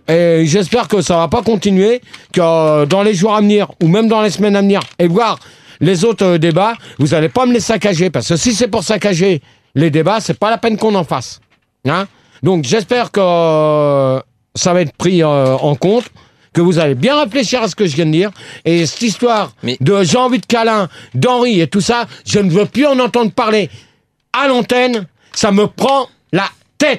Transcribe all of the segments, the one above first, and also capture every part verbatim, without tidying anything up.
Et j'espère que ça va pas continuer, que euh, dans les jours à venir, ou même dans les semaines à venir, et voir les autres euh, débats, vous allez pas me les saccager. Parce que si c'est pour saccager les débats, c'est pas la peine qu'on en fasse. Hein? Donc j'espère que euh, ça va être pris euh, en compte, que vous allez bien réfléchir à ce que je viens de dire. Et cette histoire Mais... de j'ai envie de câlin, d'Henri et tout ça, je ne veux plus en entendre parler à l'antenne. Ça me prend la tête.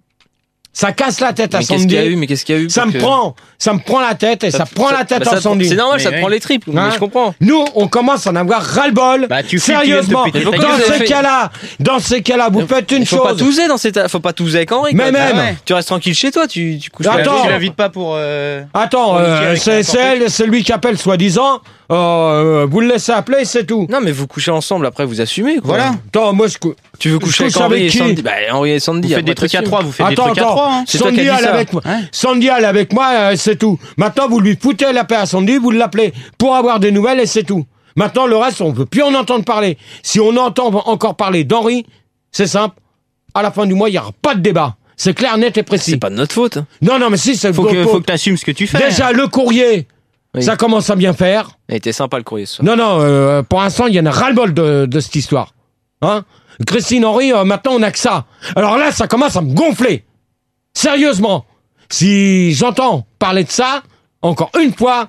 Ça casse la tête à Sandy. Qu'est-ce qu'il y a eu Mais qu'est-ce qu'il y a eu Ça me que... prend, ça me prend la tête et ça, ça prend ça, la tête bah à Sandy. C'est normal, mais ça oui. te prend les tripes. Hein mais je comprends. Nous, on commence à en avoir ras-le-bol. Bah, tu sérieusement, dans ces fait... cas-là, dans ces cas-là, vous faites une faut chose. Faut pas touser dans cette, faut pas touser avec Henri. Mais même, ouais. Tu restes tranquille chez toi, tu, tu couches. Attends, tu l'invites pas pour. Euh, Attends, pour euh, c'est, c'est elle, c'est lui qui appelle soi-disant. Euh, vous le laissez appeler, c'est tout. Non, mais vous couchez ensemble. Après, vous assumez. Quoi. Voilà. Attends, moi je. Tu veux coucher avec Henri et Sandy? Bah, Henri et Sandy. Vous faites des trucs à trois. Vous faites des trucs à trois. C'est toi qui as dit ça. Avec moi. Sandy elle avec moi, euh, c'est tout. Maintenant, vous lui foutez la paix à Sandy, vous l'appelez pour avoir des nouvelles et c'est tout. Maintenant, le reste, on ne veut plus en entendre parler. Si on entend encore parler d'Henri, c'est simple. À la fin du mois, il n'y aura pas de débat. C'est clair, net et précis. C'est pas de notre faute. Non, non, mais si, c'est faut que, faut que t'assumes ce que tu fais. Déjà, le courrier, oui. Ça commence à bien faire. Il était sympa le courrier, ce soir. Non, non, euh, pour l'instant, il y en a ras-le-bol de, de cette histoire. Hein? Christine Henry, euh, maintenant, on n'a que ça. Alors là, ça commence à me gonfler. Sérieusement. Si j'entends parler de ça, encore une fois,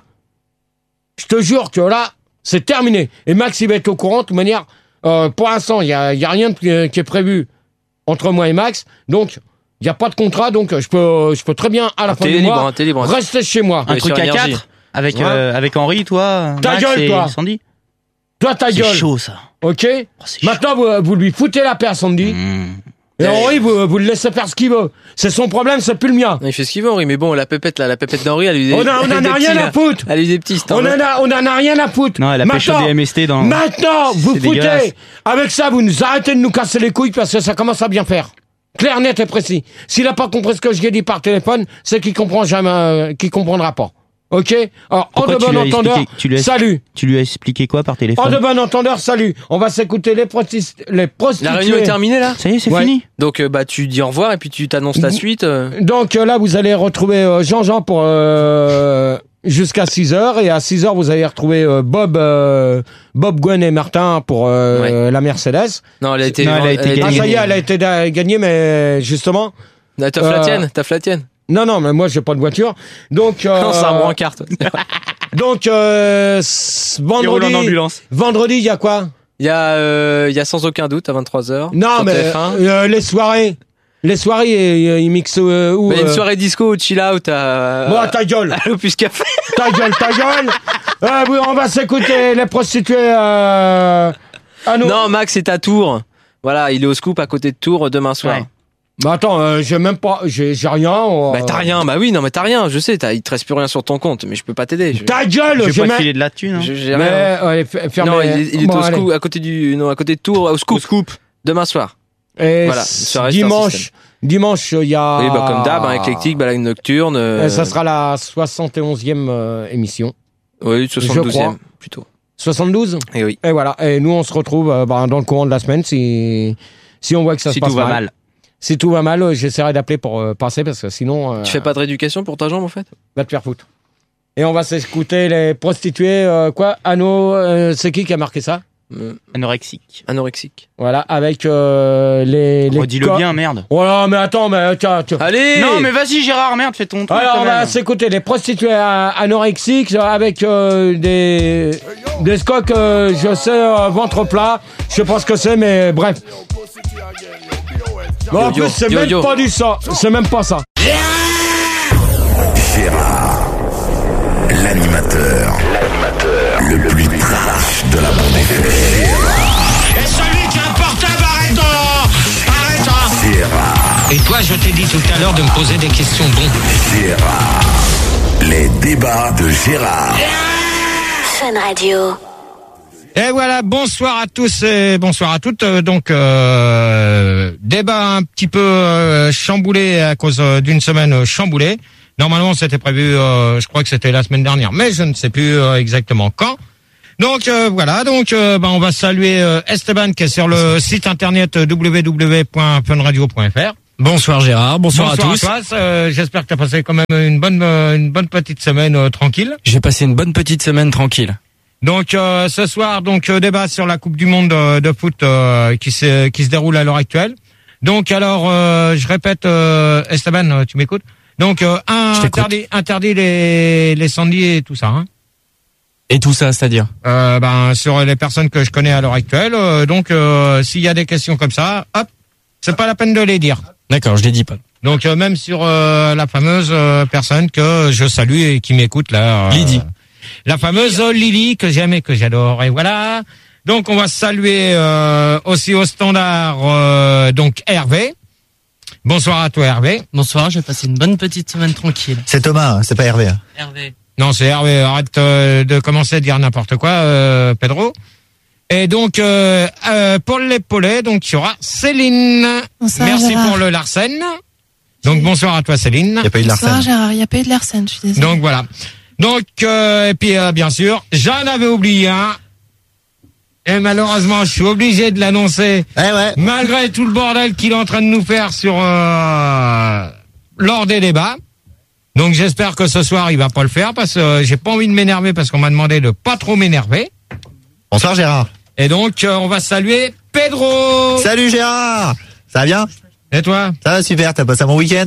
je te jure que là, c'est terminé. Et Max, il va être au courant. De toute manière, euh, pour l'instant, il n'y a, y a rien qui est prévu entre moi et Max. Donc, il n'y a pas de contrat. Donc, je peux, je peux très bien, à la fin du mois, libre, rester chez moi. Un truc à quatre avec, ouais. euh, avec Henri, toi, ta Max gueule, et toi. Sandy. Toi, ta c'est gueule. C'est chaud, ça. OK oh, Maintenant, vous, vous lui foutez la paix à Sandy. Mmh. Et Henri, vous, vous le laissez faire ce qu'il veut. C'est son problème, c'est plus le mien. Il fait ce qu'il veut, Henri, mais bon, la pépette, là, la pépette d'Henri, elle a eu des. On, a, on en a rien à foutre. Elle a eu des petits. On en a, on en a rien à foutre. Non, elle a pêché des M S T dans. Maintenant, vous foutez. Dégueulasse. Avec ça, vous nous arrêtez de nous casser les couilles parce que ça commence à bien faire. Clair, net et précis. S'il a pas compris ce que je lui ai dit par téléphone, c'est qu'il comprend jamais, euh, qu'il comprendra pas. Ok? Alors, en de bon entendeur, salut. Tu lui as expliqué quoi par téléphone? En de bon entendeur, salut. On va s'écouter les, prosti- les prostituées. La réunion est terminée, là? Ça y est, c'est ouais. fini. Donc, euh, bah, tu dis au revoir et puis tu t'annonces ta suite. Euh... Donc, euh, là, vous allez retrouver euh, Jean-Jean pour, euh, jusqu'à six heures. Et à six heures, vous allez retrouver euh, Bob, euh, Bob, Gwen et Martin pour euh, ouais. la Mercedes. Non, elle a été, non, elle a été elle gagnée. Ah, ça y est, elle a été da- gagnée, mais justement. Ah, t'as fait la tienne? T'as fait la tienne? Non, non, mais moi, j'ai pas de voiture. Donc, euh, non, c'est un brancard. Donc, euh, vendredi. Il roule en ambulance. Vendredi, il y a quoi? Il y a, euh, il y a sans aucun doute à vingt-trois heures. Non, mais, euh, les soirées. Les soirées, ils mixent euh, où? Mais une euh... soirée disco, chill out à. Bon, ta gueule. À l'Opus Café. Ta gueule, ta gueule. euh, on va s'écouter les prostituées, euh, à nous. Non, Max est à Tours. Voilà, il est au Scoop à côté de Tours demain soir. Ouais. Bah attends, euh, j'ai même pas, j'ai, j'ai rien. Euh... Bah t'as rien, bah oui, non mais t'as rien, je sais, t'as, il te reste plus rien sur ton compte, mais je peux pas t'aider. Je... Ta gueule, je vais pas te filer de la thune. Hein. Je, j'ai mais, rien. Ouais, f- fermez... Non, il, il est bon, au allez. Scoop, à côté du, non, à côté de Tours, au Scoop. Au Scoop. Demain soir. Et voilà. Dimanche, dimanche, il y a. Oui, bah comme d'hab, hein, éclectique, balade nocturne. Euh... Et ça sera la soixante et onzième euh, émission. Oui, soixante-douzième plutôt. soixante-douze. Et oui. Et voilà. Et nous, on se retrouve euh, bah, dans le courant de la semaine si si on voit que ça si se passe tout va mal. mal. Si tout va mal, j'essaierai d'appeler pour euh, passer parce que sinon. Euh, tu fais pas de rééducation pour ta jambe en fait? Va te faire foutre. Et on va s'écouter les prostituées, euh, quoi? Anno, euh, c'est qui qui a marqué ça? euh, Anorexique. Anorexique. Voilà, avec euh, les. les Redis-le co- bien, merde. Voilà, mais attends, mais tiens. tiens. Allez! Non, mais vas-y, Gérard, merde, fais ton truc. Alors, quand on même. va s'écouter les prostituées euh, anorexiques avec euh, des des scocks, euh, je sais, euh, ventre plat. Je sais pas ce que c'est, mais bref. Bon, en Yo, plus, c'est yo, même yo. pas du ça. C'est même pas ça. Gérard, l'animateur, l'animateur le plus trash de la bande F M. Et celui qui a un portable, arrête Arrête Gérard, Et toi, je t'ai dit tout à l'heure de me poser des questions bon. Gérard, les débats de Gérard. Fun Radio. Et voilà, bonsoir à tous et bonsoir à toutes. Euh, Donc, euh, débat un petit peu euh, chamboulé à cause euh, d'une semaine euh, chamboulée. Normalement, c'était prévu, euh, je crois que c'était la semaine dernière, mais je ne sais plus euh, exactement quand. Donc, euh, voilà, donc euh, bah, on va saluer euh, Esteban qui est sur le site internet w w w point fun radio point f r. Bonsoir Gérard, bonsoir, Bonsoir à tous. à toi. Euh, j'espère que tu as passé quand même une bonne, euh, une bonne petite semaine euh, tranquille. J'ai passé une bonne petite semaine tranquille. Donc euh, ce soir, donc euh, débat sur la Coupe du Monde de, de foot euh, qui se qui se déroule à l'heure actuelle. Donc alors, euh, je répète, euh, Esteban, tu m'écoutes? Donc euh, un interdit, interdit les les sangliers et tout ça. Hein. Et tout ça, c'est-à-dire euh, Ben sur les personnes que je connais à l'heure actuelle. Euh, donc euh, s'il y a des questions comme ça, hop, c'est pas la peine de les dire. D'accord, je les dis pas. Donc euh, même sur euh, la fameuse euh, personne que je salue et qui m'écoute là. Euh, Lydie. La fameuse Lily que j'aime et que j'adore. Et voilà. Donc on va saluer euh, aussi au standard euh, donc Hervé. Bonsoir à toi Hervé. Bonsoir, j'ai passé une bonne petite semaine tranquille. C'est Thomas, hein, c'est pas Hervé. Hervé. Non, c'est Hervé. Arrête euh, de commencer à dire n'importe quoi, euh, Pedro. Et donc euh, euh, pour l'épaulé, donc il y aura Céline. Bonsoir, Merci Gérard. pour le Larsen. Donc bonsoir à toi Céline. Il n'y a pas eu de Bonsoir Larsen. Gérard, il n'y a pas eu de Larsen, je suis désolée. Donc voilà. Donc euh, et puis euh, bien sûr, j'en avais oublié un. Et malheureusement, je suis obligé de l'annoncer. Eh ouais. Malgré tout le bordel qu'il est en train de nous faire sur euh, lors des débats. Donc j'espère que ce soir il va pas le faire parce que euh, j'ai pas envie de m'énerver parce qu'on m'a demandé de pas trop m'énerver. Bonsoir Gérard. Et donc euh, on va saluer Pedro. Salut Gérard. Ça va bien? Et toi? Ça va super, t'as passé un bon week-end?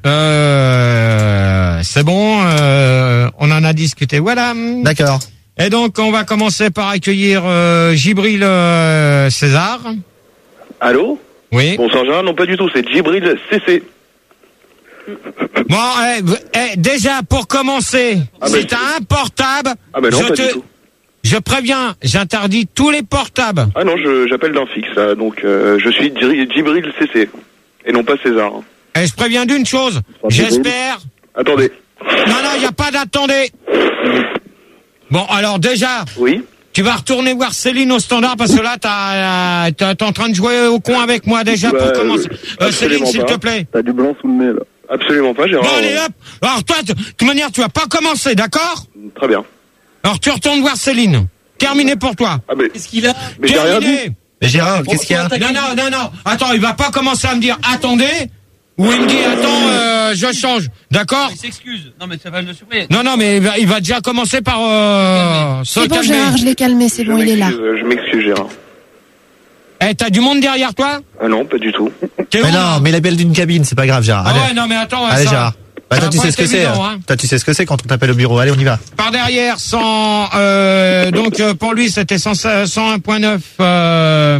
Euh, c'est bon, euh, on en a discuté, voilà. D'accord. Et donc, on va commencer par accueillir euh, Djibril euh, César. Allô? Oui. Bonsoir Gérard, non pas du tout, c'est Djibril C C. Bon, eh, eh, déjà, pour commencer, Ah, si ben, t'as un portable, Ah ben non, je pas te, du tout. je préviens, j'interdis tous les portables. Ah non, je, j'appelle d'un fixe, là, donc euh, je suis Djiri- Djibril C C, et non pas César. Et je préviens d'une chose, j'espère... Attendez. Non, non, il n'y a pas d'attendez. Bon, alors déjà... Oui. Tu vas retourner voir Céline au standard parce que là, t'as, t'as, t'es en train de jouer au con avec moi déjà Bah, pour commencer. euh, Euh, Céline, absolument s'il pas. te plaît. T'as du blanc sous le nez, là. Absolument pas, Gérard. Bon, allez, hop. Alors toi, de toute manière, tu vas pas commencer, d'accord? Très bien. Alors tu retournes voir Céline. Terminé pour toi. Ah mais... Qu'est-ce qu'il a? Mais j'ai rien dit. Terminé. Mais Gérard, qu'est-ce qu'il y a? Non, non, non, non. Attends, il va pas commencer à me dire attendez, ou il me dit attends, euh, je change, d'accord? Il s'excuse. Non, mais ça va le surveiller. Non, non, mais il va, il va déjà commencer par euh, se C'est bon calmer. Gérard, je l'ai calmé, c'est Je bon, il est là. m'excuse, Je m'excuse, Gérard. Eh, t'as du monde derrière toi? Ah non, pas du tout. T'es Mais où, non, là? mais la belle d'une cabine, c'est pas grave Gérard. Ah Allez, ouais, non, mais attends, allez ça- Gérard. Bah, ça toi va tu pas sais être ce que c'est. évident, hein. hein. Toi tu sais ce que c'est quand on t'appelle au bureau. Allez, on y va. Par derrière, cent, euh, donc euh, pour lui c'était cent un virgule neuf euh,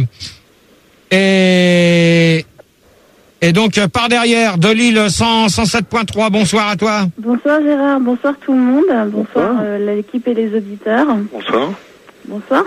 et et donc euh, par derrière de Lille cent, cent sept virgule trois. Bonsoir à toi. Bonsoir Gérard, bonsoir tout le monde, bonsoir euh, l'équipe et les auditeurs. Bonsoir. Bonsoir.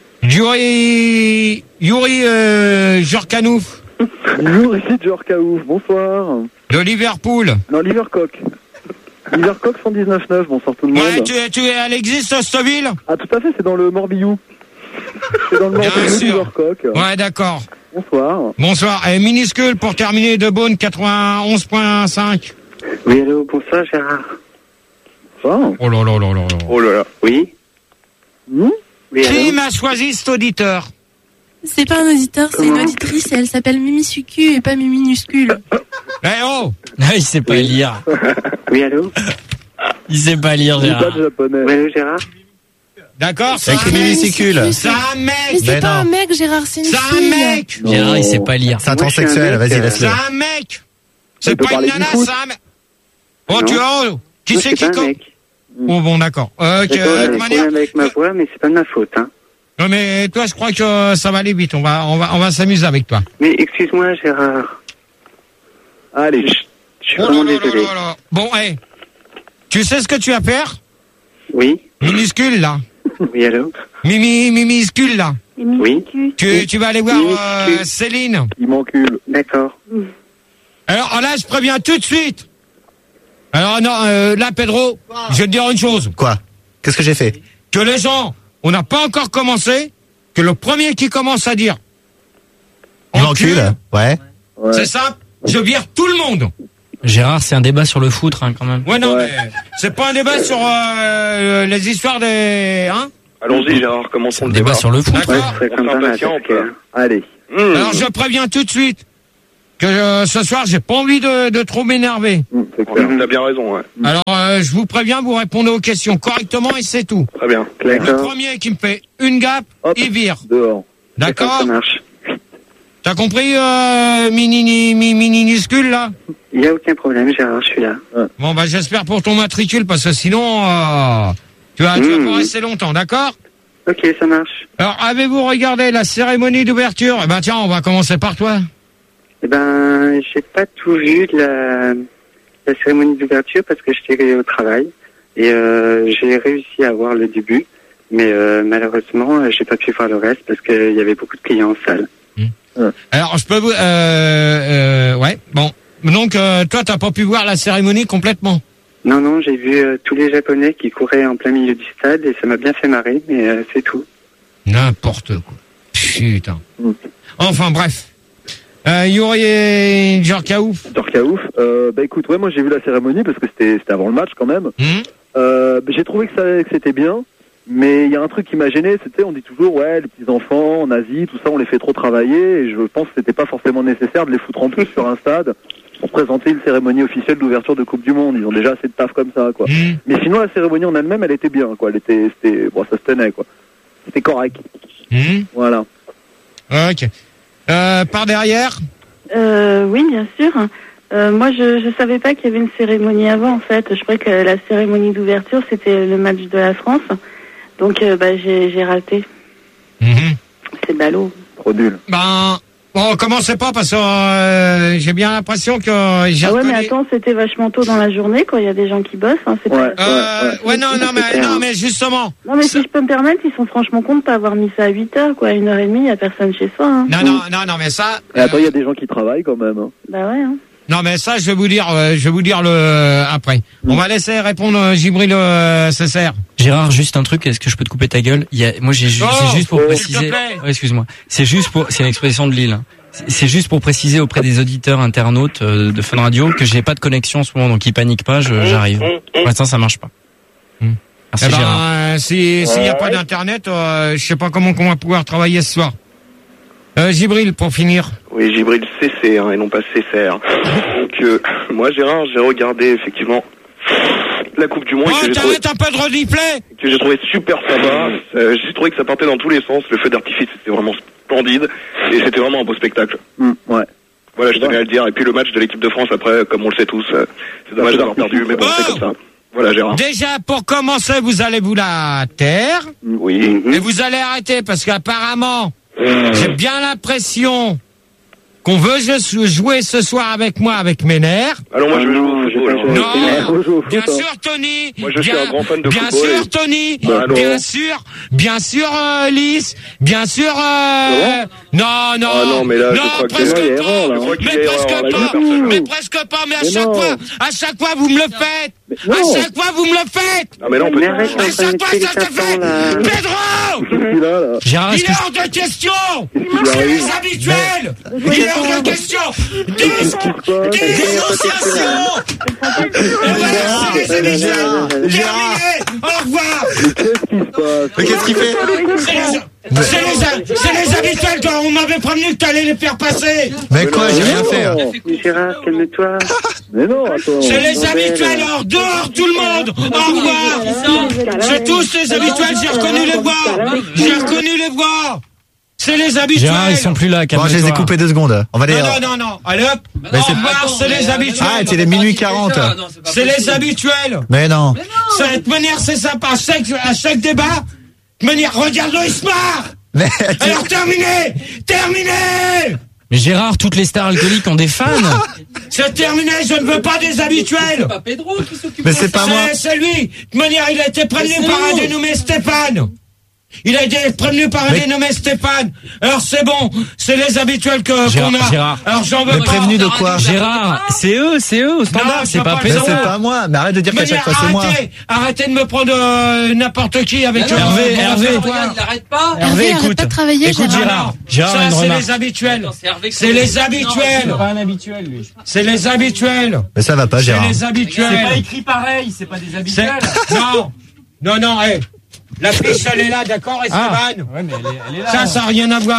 Yuri Yuri euh, Jurkanouf Bonjour, ici Djorkaouf, bonsoir. de Liverpool. Non, Livercock. Livercock cent dix-neuf neuf, bonsoir tout le monde. Ouais, tu, tu elle existe cette ville? Ah, tout à fait, c'est dans le Morbihan. C'est dans le Bien Morbihan, sûr. Livercock. Ouais, d'accord. Bonsoir. Bonsoir. Et minuscule pour terminer de Beaune quatre-vingt-onze virgule cinq. Oui, allô, bonsoir Gérard. Bonsoir. Oh là là là là là. Oh là là. Oui. Mmh. Oui, Qui allô. m'a choisi cet auditeur? C'est pas un auditeur, c'est une auditrice et elle s'appelle Mimi Sucu et pas Mimi Minuscule. Eh oh! Ah, il sait pas lire. Oui, allô. Il sait pas lire, J'ai pas Gérard. de japonais. Oui, allô, Gérard. D'accord, c'est Avec un les mec. mimicules. C'est un Mais mec. c'est Mais pas non. un mec Gérard, c'est une C'est un fille. mec. Gérard, il sait pas lire. C'est un Moi, je suis un transsexuel, mec, vas-y, euh, laisse-le. C'est un mec. C'est Il peut pas une parler du nana, foot. c'est un mec. Oh, Non. tu vois, qui Non, c'est c'est qui pas un com- mec. Oh, bon, d'accord. Euh, ok, D'accord, de j'ai toute des manière. problèmes avec ma voix, mais c'est pas de ma faute, hein. Non, mais toi, je crois que ça va aller vite. On va, on va, on va s'amuser avec toi. Mais excuse-moi, Gérard. Allez. Je, je suis Oh là vraiment là là désolé. là là. Bon, hé. Tu sais ce que tu vas faire? Oui. Minuscule, là. Oui, allô. Mimi, minuscule, là. Oui. Tu, tu vas aller voir euh, Minuscule. Céline. Il m'encule. D'accord. Alors là, je préviens tout de suite. Alors non, euh, là, Pedro, je vais te dire une chose. Quoi? Qu'est-ce que j'ai fait? Que les gens, on n'a pas encore commencé, que le premier qui commence à dire Il m'encule? Ouais. Ouais. c'est simple, je vire tout le monde. Gérard, c'est un débat sur le foot, hein, quand même. Ouais, non, Ouais. mais c'est pas un débat sur euh, les histoires des... Hein? Allons-y, Gérard, commençons Un le débat débat. sur le foot. D'accord. Ouais, ce serait On comme fait pas un mal, patient, parce on peut. que- Allez. Mmh. Alors je préviens tout de suite. que euh, ce soir, j'ai pas envie de, de trop m'énerver. Mmh, c'est clair. T'as bien raison, ouais. Alors, euh, je vous préviens, vous répondez aux questions correctement et c'est tout. Très bien. Le premier qui me fait une gaffe, il vire. Dehors. D'accord. Ça marche. T'as compris, euh, mini, mini, minuscule, là? Il n'y a aucun problème, Gérard, je suis là. Bon, bah, j'espère pour ton matricule, parce que sinon, euh, tu vas, tu vas Mmh. pas rester longtemps, d'accord? Ok, ça marche. Alors, avez-vous regardé la cérémonie d'ouverture? Eh ben, tiens, on va commencer par toi. Eh ben, j'ai pas tout vu de la, la cérémonie d'ouverture parce que j'étais au travail et euh, j'ai réussi à voir le début, mais euh, malheureusement, euh, j'ai pas pu voir le reste parce qu'il y avait beaucoup de clients en salle. Mmh. Alors, je peux vous... Euh, euh, ouais, bon. Donc, euh, toi, t'as pas pu voir la cérémonie complètement? Non, non, j'ai vu euh, tous les Japonais qui couraient en plein milieu du stade et ça m'a bien fait marrer, mais euh, c'est tout. N'importe quoi. Putain. Mmh. Enfin, bref. Euh, Yuri et Djorkaouf. Djorkaouf, euh, bah écoute, ouais, moi j'ai vu la cérémonie parce que c'était c'était avant le match quand même. Mmh. Euh, j'ai trouvé que, ça, que c'était bien, mais il y a un truc qui m'a gêné, c'était, on dit toujours, ouais, les petits enfants en Asie, tout ça, on les fait trop travailler, et je pense que c'était pas forcément nécessaire de les foutre en plus sur un stade pour présenter une cérémonie officielle d'ouverture de Coupe du Monde. Ils ont déjà assez de taf comme ça, quoi. Mmh. Mais sinon, la cérémonie en elle-même, elle était bien, quoi. Elle était, c'était, bon, ça se tenait, quoi. C'était correct. Mmh. Voilà. Ok. Euh, par derrière? Euh, oui, bien sûr. Euh, moi, je je savais pas qu'il y avait une cérémonie avant, en fait. Je croyais que la cérémonie d'ouverture, c'était le match de la France. Donc, euh, bah, j'ai j'ai raté. Mmh. C'est ballot. Trop nul. Ben, bon, commencez pas parce que euh, j'ai bien l'impression que euh, j'ai Ah ouais, reconnu- mais attends, c'était vachement tôt dans la journée, quand il y a des gens qui bossent. Hein, c'est Ouais. pas... Euh, ouais, non, non, mais, non, mais justement. Non, mais si je peux me permettre, ils sont franchement cons de pas avoir mis ça à huit heures, quoi. À une heure et demie, il y a personne chez soi. Hein. Non, non, non, non, mais ça. Et attends, il y a des gens qui travaillent quand même. Hein. Bah ouais, hein. Non, mais ça, je vais vous dire, euh, je vais vous dire le après. On va laisser répondre euh, Gibril euh, Cesser. Gérard, juste un truc, est-ce que je peux te couper ta gueule? Il y a, moi, j'ai ju- Oh, c'est juste pour oh, préciser. s'il te plaît. Ouais, excuse-moi. C'est juste pour, c'est une expression de Lille. hein. C'est- C'est juste pour préciser auprès des auditeurs internautes euh, de Fun Radio que j'ai pas de connexion en ce moment, donc ils paniquent pas, je- j'arrive. Pour l'instant, ça marche pas. Merci Eh ben, Gérard. euh, si s'il n'y a pas d'internet, euh, je sais pas comment on va pouvoir travailler ce soir. Euh, Gibril, pour finir. Oui, Gibril C C, hein, et non pas C C R. Donc, euh, moi, Gérard, j'ai regardé effectivement la Coupe du Monde Oh, que j'ai trouvé, t'arrêtes un peu de replay. que j'ai trouvé super sympa. Euh, j'ai trouvé que ça partait dans tous les sens. Le feu d'artifice, c'était vraiment splendide. Et c'était vraiment un beau spectacle. Mmh, ouais. Voilà, je tenais à le dire. Et puis le match de l'équipe de France, après, comme on le sait tous, euh, c'est dommage d'avoir perdu, mais bon, c'est comme ça. Voilà, Gérard. Déjà, pour commencer, vous allez vous la taire. Oui. Et vous allez arrêter parce qu'apparemment, j'ai bien l'impression qu'on veut je- jouer ce soir avec moi, avec mes nerfs. Alors moi, je vais jouer au football. alors. Non, bien sûr, Tony. Moi, je suis bien, un grand fan de bien football sûr, et- Tony. Bah, alors. bien sûr, bien sûr, euh, Lys. Bien sûr, euh... non, non. Ah non, mais là, je non, crois que- presque Non, il y a pas. erreur, là. Je crois qu'il y a Mais erreur, presque là, il y a pas. personne. Mais presque pas. Mais à Mais chaque non. fois, à chaque fois, vous me le faites. non. À chaque fois, vous me le faites. Ah, mais là, on peut... Mais arrête, À on chaque fois, train de ça se fait. Pedro! Qu'est-ce qu'il a, là? Gérard, Il est-ce est que je- hors de question. Qu'est-ce qu'il C'est arrive les habituels. Il est hors de question. Dis- Dissociation. Et voilà, c'est les habituels. Terminé. Au revoir. Qu'est-ce qui se passe? Mais qu'est-ce qu'il fait? C'est les, c'est les, c'est les habituels quand on m'avait prévenu que t'allais les faire passer. Mais quoi, j'ai rien fait. hein. Gérard, calme-toi. Mais non, attends. C'est les Non, mais, habituels. euh, Alors dehors tout le monde. Au revoir. C'est tous les habituels. J'ai reconnu les voix. J'ai reconnu les voix. C'est les habituels. Gérard, ils sont plus là, Bon, calme-toi. je les ai coupés deux secondes. On va les... Non, non, non, non. Allez hop. Mais Au c'est- revoir, c'est les habituels. Ah, il est minuit quarante. C'est les habituels. Mais non. Ça, de toute manière, c'est sympa. À chaque, à chaque débat, de manière, regarde-le, il se marre. Mais Alors, terminé. Terminé. Mais Gérard, toutes les stars alcooliques ont des fans. C'est terminé, je ne veux pas des habituels. Mais c'est pas moi. C'est c'est lui. De toute manière, il a été prévenu Mais c'est par un nous. dénommé Stéphane. Il a été prévenu par un Mais- dénommé Stéphane. Alors c'est bon, c'est les habituels que Gérard- qu'on a. Gérard. Alors j'en veux Mais pas. prévenu de quoi? Gérard, c'est eux, c'est eux au Non, standard, je c'est veux pas pas Mais le Pedro. c'est pas moi. Mais arrête de dire De qu'à chaque manière, fois c'est moi. arrêtez, arrêtez de me prendre euh, n'importe qui avec eux. Hervé, On va Hervé. faire quoi? arrête pas. Hervé, arrête écoute. pas de travailler, Écoute Gérard. Gérard. Gérard a Ça, une c'est remarque. les habituels. C'est Hervé C'est les habituels. C'est pas un habituel, lui. C'est les habituels. Mais ça va pas, C'est Gérard. les habituels. C'est pas écrit pareil, c'est pas des C'est- habituels. Non, non, non, hé. La fiche, elle est là, d'accord, Esteban? Ouais, mais elle est, elle est là. Ça, ça n'a rien à voir.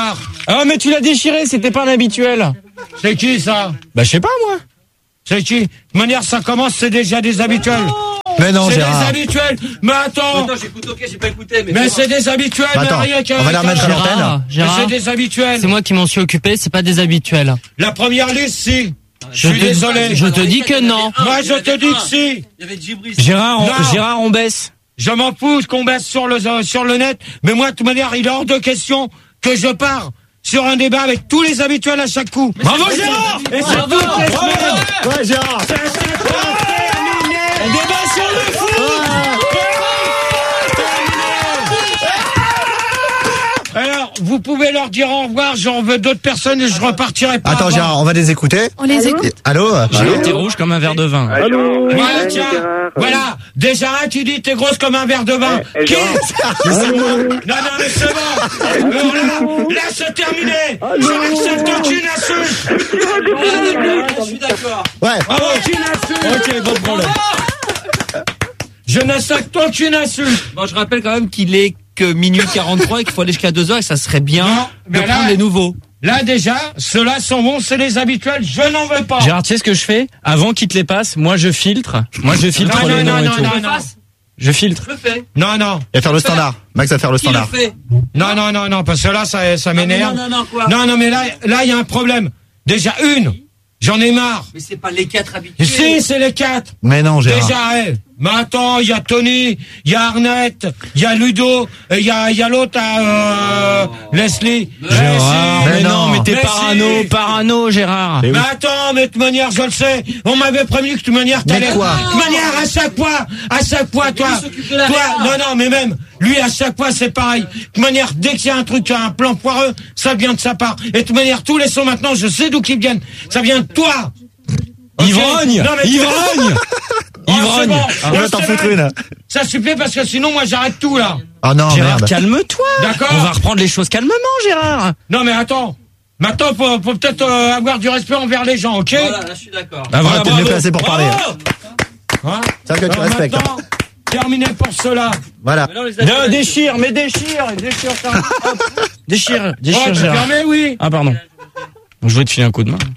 Ah, mais tu l'as déchiré, c'était pas un habituel. C'est qui ça? Bah, je sais pas, moi. C'est qui? De toute manière, ça commence, c'est déjà des habituels. Mais non, c'est Gérard. des habituels. Mais attends. Attends, j'écoute, ok, j'ai pas écouté. Mais, Mais c'est des habituels, Bah, mais attends, rien qu'un. on va la remettre à l'antenne. Gérard, Mais Gérard, c'est des habituels. c'est moi qui m'en suis occupé, c'est pas des habituels. La première liste, si. Je Je suis te- désolé. Je te dis que non. Moi, je te dis que si. Il y avait Djibril. Gérard, on, Non. Gérard, on baisse. Je m'en fous qu'on baisse sur le, euh, sur le net. Mais moi, de toute manière, il est hors de question que je pars sur un débat avec tous les habituels à chaque coup. Bravo, Gérard! Et c'est Bravo. toutes les semaines. Ouais, Gérard. C'est chaque fois terminé. Débat sur le foot. Alors, vous pouvez leur dire au revoir, j'en veux d'autres personnes et je repartirai pas. Attends, avant. Gérard, on va les écouter. On les écoute. Allô? Gérard, t'es rouge comme un verre de vin. Allô. Voilà, Ouais, tiens. Gérard. Voilà. Déjà, tu dis t'es grosse comme un verre de vin. Eh, eh, Qui? Gérard. C'est moi. Non, non, mais c'est bon. Alors là, là, c'est terminé. Je n'accepte aucune insulte. Je suis d'accord. Ouais. Aucune insulte. Ok, pas de problème. Je n'accepte aucune insulte. Bon, je rappelle quand même qu'il est que minuit quarante-trois et qu'il faut aller jusqu'à deux heures et ça serait bien Non, de mais là- prendre les nouveaux. Là, déjà, ceux-là sont bons, c'est les habituels. Je n'en veux pas. Gérard, tu sais ce que je fais? Avant qu'il te les passe, moi je filtre. Moi je filtre Non, les non, noms non, et non, tout. non, non. Je filtre. Je le fais. Non, non. Il va faire le standard. Max va faire le Qui le standard. fait? Non, non, non, non, parce que là, ça, ça m'énerve. Non, non, non, quoi? Non, non, mais là, là, il y a un problème. Déjà, une. J'en ai marre. Mais c'est pas les quatre habitués. Si, c'est les quatre. Mais non, Gérard. Déjà, eh, mais attends, il y a Tony, il y a Arnett, il y a Ludo, et il y a, il y a l'autre, euh, Leslie. Gérard, Eh, mais si. non, mais t'es Mais parano, si. parano, Gérard. Mais attends, mais de toute manière, je le sais. On m'avait prévenu que de toute manière, t'allais. Mais quoi? De toute manière, à chaque fois, à chaque fois, toi, lui s'occupe de la toi, Réa. non, non, mais même, lui, à chaque fois, c'est pareil. De toute manière, dès qu'il y a un truc, un plan foireux, ça vient de sa part. Et de toute manière, tous les sons maintenant, je sais d'où qu'ils viennent. Ça vient de toi. Ok. Ivrogne, Non, mais- ivrogne. Oh, c'est Ivrogne. bon. On Non, va t'en c'est foutre vrai. une. Ça suffit parce que sinon, moi, j'arrête tout, là. Oh non, Gérard, merde. calme-toi. D'accord. On va reprendre les choses calmement, Gérard. Non, mais attends. Maintenant, faut, faut peut-être euh, avoir du respect envers les gens, ok? Voilà, là, je suis d'accord. Bah Ah, voilà, t'es mieux bravo. placé pour parler. Hein? C'est vrai que tu Alors respectes. maintenant, terminé pour cela. Voilà. Mais non, les Non, habitués- déchire, mais déchire, déchire ça. Hop. Déchire, déchire, Oh, tu Gérard. permets, oui. Ah, pardon. Je voulais te filer un coup de main.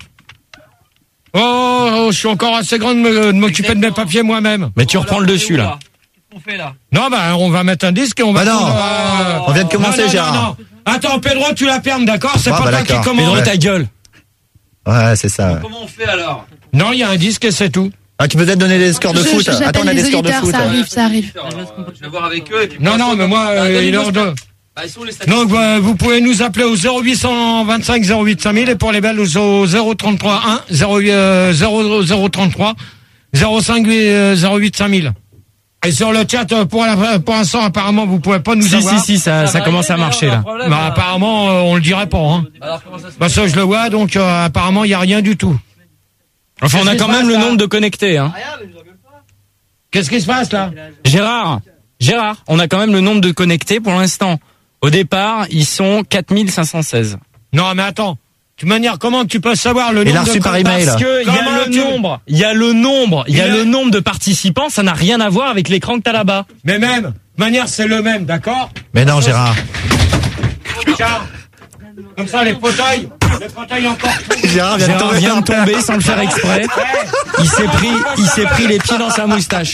Oh, oh, je suis encore assez grand de me- de m'occuper de mes papiers moi-même. Mais tu reprends le dessus, là. Qu'est-ce qu'on fait là? Non, bah, on va mettre un disque et on va... Bah non. prendre, euh, On vient de commencer, non, non, Gérard. non, non. Attends, Pedro, tu la fermes, d'accord? C'est Ah, pas bah, toi qui d'accord. commande. Pedro, Ouais. ta gueule. Ouais, c'est ça. Comment on fait alors? Non, il y a un disque et c'est tout. Ah, tu peux peut-être donner des scores de Je- foot. j'appelle Attends, on a les des scores de auditeurs, foot. ça arrive, ça arrive. Alors, euh, je vais voir avec eux et puis. Non, non, mais moi, Bah, euh, donnez-nous il est hors ce- de... Bah, ils sont les statistiques. Donc, euh, vous pouvez nous appeler au zéro huit cent vingt-cinq zéro huit cinq mille et pour les belles au zéro trente-trois un zéro zéro trente-trois zéro cinq zéro huit cinq mille. Et sur le chat, euh, pour la- pour l'instant, apparemment, vous pouvez pas nous Si, avoir. si, si, ça, ça va commence aller, à mais marcher, alors, là. un problème, Bah, là. apparemment, euh, on le dirait pas, hein. Alors, comment ça se Bah, passe? ça, je le vois, donc, euh, apparemment, il y a rien du tout. Enfin, on a Qu'est-ce quand qui se même le passe, là nombre de connectés, hein. Qu'est-ce qui se passe, là? Gérard, Gérard, on a quand même le nombre de connectés pour l'instant. Au départ, ils sont quatre mille cinq cent seize. Non, mais attends. De toute manière, comment tu peux savoir le Il a nombre reçu de par contacts? email. Parce que il y Comment a le tu- nombre, il y a le nombre, il y a Il a- le nombre de participants, ça n'a rien à voir avec l'écran que t'as là-bas. Mais même, de toute manière, c'est le même, d'accord? Mais non, Gérard. Tiens. Comme ça, les fauteuils, les fauteuils encore. Gérard vient de Gérard tomber. vient de tomber sans le faire exprès. Il s'est pris, il s'est pris les pieds dans sa moustache.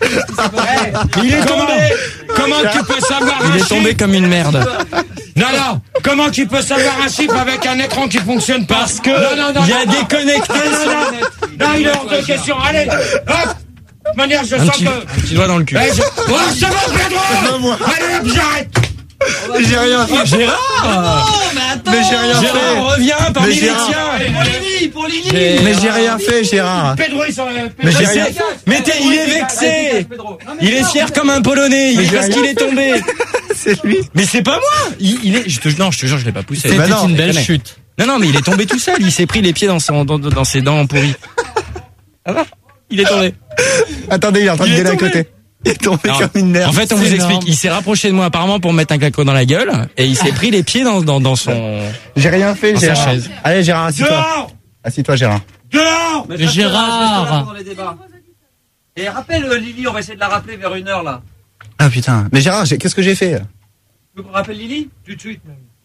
Il est tombé. Comment tu peux savoir un Il est chiffre? tombé comme une merde. Non, non. Comment tu peux savoir un chiffre avec un écran qui fonctionne pas? Parce que non, non, non, il y a non, des non. connectés Non, non, sur non. Non, il est hors de question. Allez, hop. De toute manière, je un sens petit, que... un petit doigt dans le cul. Eh, je... Oh, c'est bon, Pedro. Allez, hop, j'arrête. J'ai rien fait. Gérard, Mais j'ai rien Gérard, fait. reviens parmi Mais les Gérard. tiens. Pour Lily, pour Lily. J'ai- Mais j'ai rien fait, Gérard. Pedro, ils sont... Mais j'ai Mais rien. c'est- Mais t'es- il est vexé. Il est fier comme un Polonais. Il est parce qu'il est tombé. C'est lui. Mais c'est pas moi. Il, il est. Je te, non, je te jure, je l'ai pas poussé. C'était Bah non. une belle Connais. chute. Non, non, mais il est tombé tout seul. Il s'est pris les pieds dans son, dans, dans ses dents pourries. Ah va. Il est tombé. Attendez, il est en train de Il est gueuler à tombé. côté. Il est tombé Non. comme une merde. En fait, on C'est vous énorme. explique. Il s'est rapproché de moi apparemment pour me mettre un claquot dans la gueule et il s'est pris les pieds dans, dans, dans son. J'ai rien fait, Dans sa Gérard. chaise. Allez, Gérard, assis-toi. Dehors. Assis-toi, Gérard. Dehors. Mais Gérard. dans les débats. Et rappelle euh, Lily, on va essayer de la rappeler vers une heure là. Ah putain. Mais Gérard, j'ai- qu'est-ce que j'ai fait? Tu veux qu'on rappelle Lily? Tout de suite.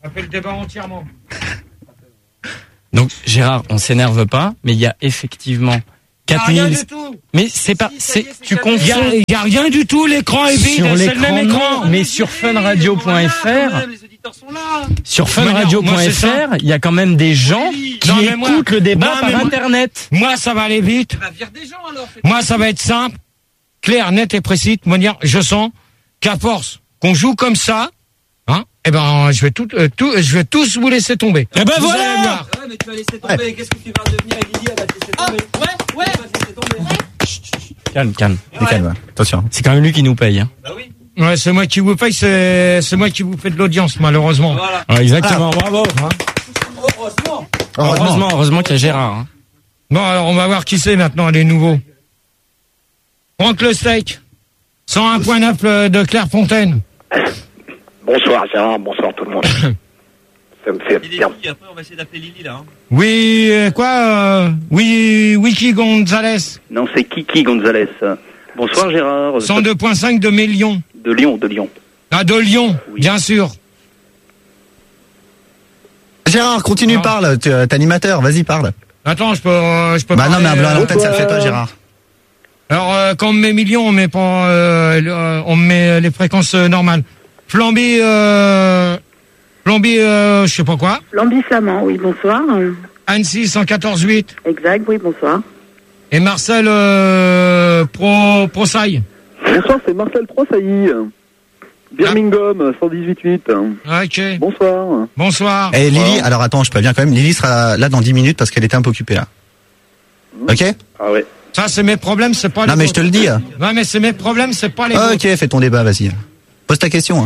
On a fait le débat entièrement. Donc Gérard, on s'énerve pas, mais il y a effectivement quatre mille. Rien du tout. Mais c'est pas, c'est, tu confonds. Il y a, il y a rien du tout. L'écran est vide. Sur c'est le même l'écran, écran. non, mais sur funradio point f r, Les auditeurs sont là. sur Moi, funradio point c'est ça. f r, il y a quand même des gens qui Non, mais moi- écoutent le débat non, mais par moi- internet. Moi, ça va aller vite. Bah, vire des gens alors. fais- Moi, ça va être simple, clair, net et précis. De manière, je sens qu'à force qu'on joue comme ça, hein, eh ben, je vais tout, euh, tout, je vais tous vous laisser tomber. Eh ben Vous voilà. allez voir. Ouais, mais tu vas laisser tomber. Qu'est-ce que tu vas devenir, Lily? Elle va te laisser tomber. ouais, ouais. Elle va te laisser tomber. Calme, calme. C'est calme, ouais. Attention. C'est quand même lui qui nous paye. Hein. Bah oui. Ouais, c'est moi qui vous paye, c'est, c'est moi qui vous fais de l'audience, malheureusement. Voilà. Ouais, exactement. Bravo. Heureusement. Heureusement, heureusement qu'il y a Gérard. Hein. Bon, alors on va voir qui c'est maintenant, les nouveaux. Franck Le Steak, cent un virgule neuf de Clairefontaine. Bonsoir Gérard, bonsoir tout le monde. Ça me fait Il est bien. qui? Après, on va essayer d'appeler Lily là. Hein. Oui, euh, quoi euh, Oui, Wiki Gonzalez. Non, c'est Kiki Gonzalez. Bonsoir Gérard. cent deux virgule cinq de mes Lyon. De Lyon, de Lyon. Ah, de Lyon, bien sûr. Gérard, continue, Non. parle. Tu es animateur, vas-y, parle. Attends, je peux, euh, je peux Bah non, parler, mais à euh, l'antenne, ça le fait toi, Gérard. Alors, euh, quand on met millions, on met pas, euh, le- euh, on met les fréquences euh, normales. Flamby, euh, Flamby, euh, je sais pas quoi. Lambi Flamand, oui, bonsoir. Annecy, cent quatorze virgule huit. Exact, oui, bonsoir. Et Marcel, euh, Pro, Prosaille. Bonsoir, c'est Marcel Troissailly. Birmingham, cent dix-huit virgule huit. Ok. Bonsoir. Bonsoir. Et Lily, alors attends, je préviens quand même, Lily sera là dans dix minutes parce qu'elle était un peu occupée là. Ok? Ah ouais. Ça, c'est mes problèmes, c'est pas les Non mais je te le dis. Ouais, mais c'est mes problèmes, c'est pas les Ok, vôtres. fais ton débat, vas-y. Pose ta question. Hein.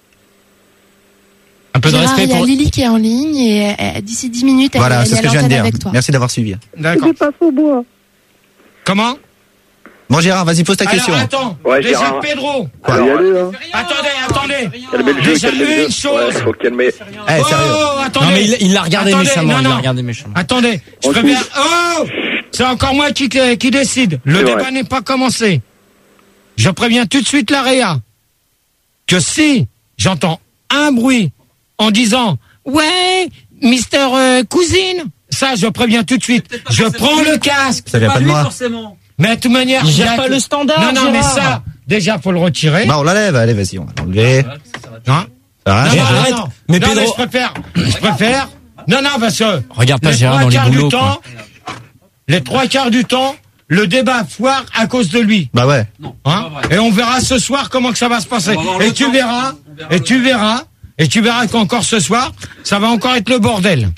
Un peu de Gérard, respect il y a pour. Lily qui est en ligne et euh, d'ici dix minutes, elle, Voilà, elle c'est est ce à que je viens de l'antenne dire. avec toi. Merci d'avoir suivi. D'accord. pas au bois. Comment? Bon Gérard, vas-y, pose ta question. Alors, attends. Ouais, Déjà, Gérard. Pedro. Quoi Allez, allez, hein. Attendez, attendez. Calmez le jeu, Déjà, calmez le jeu. une chose. Ouais, faut calmer. Eh, sérieux. Oh, attendez. Non mais il, il l'a regardé Attendez, méchamment. non, Il l'a non. regardé méchamment. Attendez, je Ensuite. préviens. Oh, c'est encore moi qui, qui décide. Le C'est débat vrai. n'est pas commencé. Je préviens tout de suite la Réa que si j'entends un bruit en disant ouais, Mister euh, Cousine, ça je préviens tout de suite. Je prends le casque. Ça vient pas de lui moi. forcément. Mais de toute manière, Il il y gère a pas que- le standard, Non, non, mais Gérard. ça, déjà faut le retirer. Bah on la lève, allez, vas-y, on va l'enlever. Hein Ça va, non, Gérard. non, arrête. non, non. Mais non, Pedro- mais je préfère, je préfère. Non, non, parce que Regarde pas les Gérard trois dans les quarts boulots. du quoi. temps, les trois quarts du temps, le débat foire à cause de lui. Bah ouais. Hein et on verra ce soir comment que ça va se passer. On va voir Et le tu temps. verras, On verra et le tu verras, et tu verras qu'encore ce soir, ça va encore être le bordel.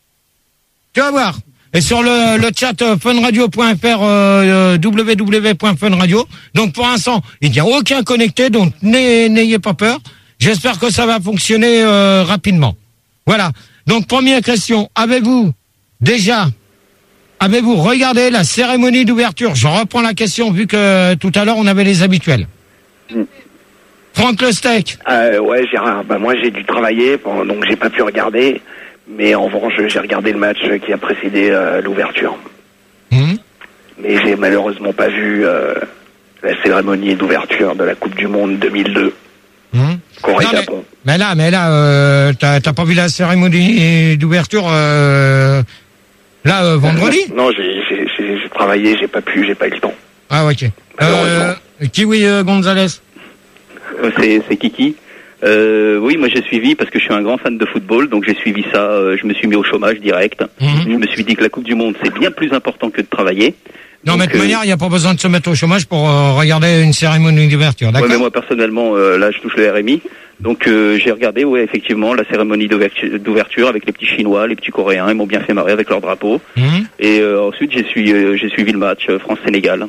Tu vas voir. Et sur le, le chat euh, funradio point f r, euh, euh, w w w point funradio. Donc pour l'instant, il n'y a aucun connecté, donc n'ayez n'ayez pas peur. J'espère que ça va fonctionner euh, rapidement. Voilà. Donc première question, avez-vous déjà, avez-vous regardé la cérémonie d'ouverture? Je reprends la question vu que tout à l'heure on avait les habituels. Mm. Franck Le Steak. Euh, ouais Gérard, bah moi j'ai dû travailler, bon, donc j'ai pas pu regarder. Mais en revanche, j'ai regardé le match qui a précédé euh, l'ouverture. Mmh. Mais j'ai malheureusement pas vu euh, la cérémonie d'ouverture de la Coupe du Monde deux mille deux. Mmh. Non, Corée-Japon. mais, mais là, mais là, euh, t'as t'as pas vu la cérémonie d'ouverture euh, là euh, vendredi? Non, j'ai j'ai- j'ai- j'ai travaillé, j'ai pas pu, j'ai pas eu le temps. Ah ok. Euh, Malheureusement. Kiwi euh, Gonzalez. Euh, C'est c'est Kiki. Euh, oui, moi j'ai suivi parce que je suis un grand fan de football, donc j'ai suivi ça. euh, je me suis mis au chômage direct. Mhm. Je me suis dit que la Coupe du Monde c'est bien plus important que de travailler. Non, Donc, mais de toute euh, manière, il n'y a pas besoin de se mettre au chômage pour euh, regarder une cérémonie d'ouverture, Ouais, d'accord? mais moi personnellement, euh, là je touche le R M I, donc euh, j'ai regardé, ouais, effectivement, la cérémonie d'ouvertu- d'ouverture avec les petits Chinois, les petits Coréens, ils m'ont bien fait marrer avec leur drapeau. Mhm. Et euh, ensuite j'ai suivi, euh, j'ai suivi le match euh, France-Sénégal.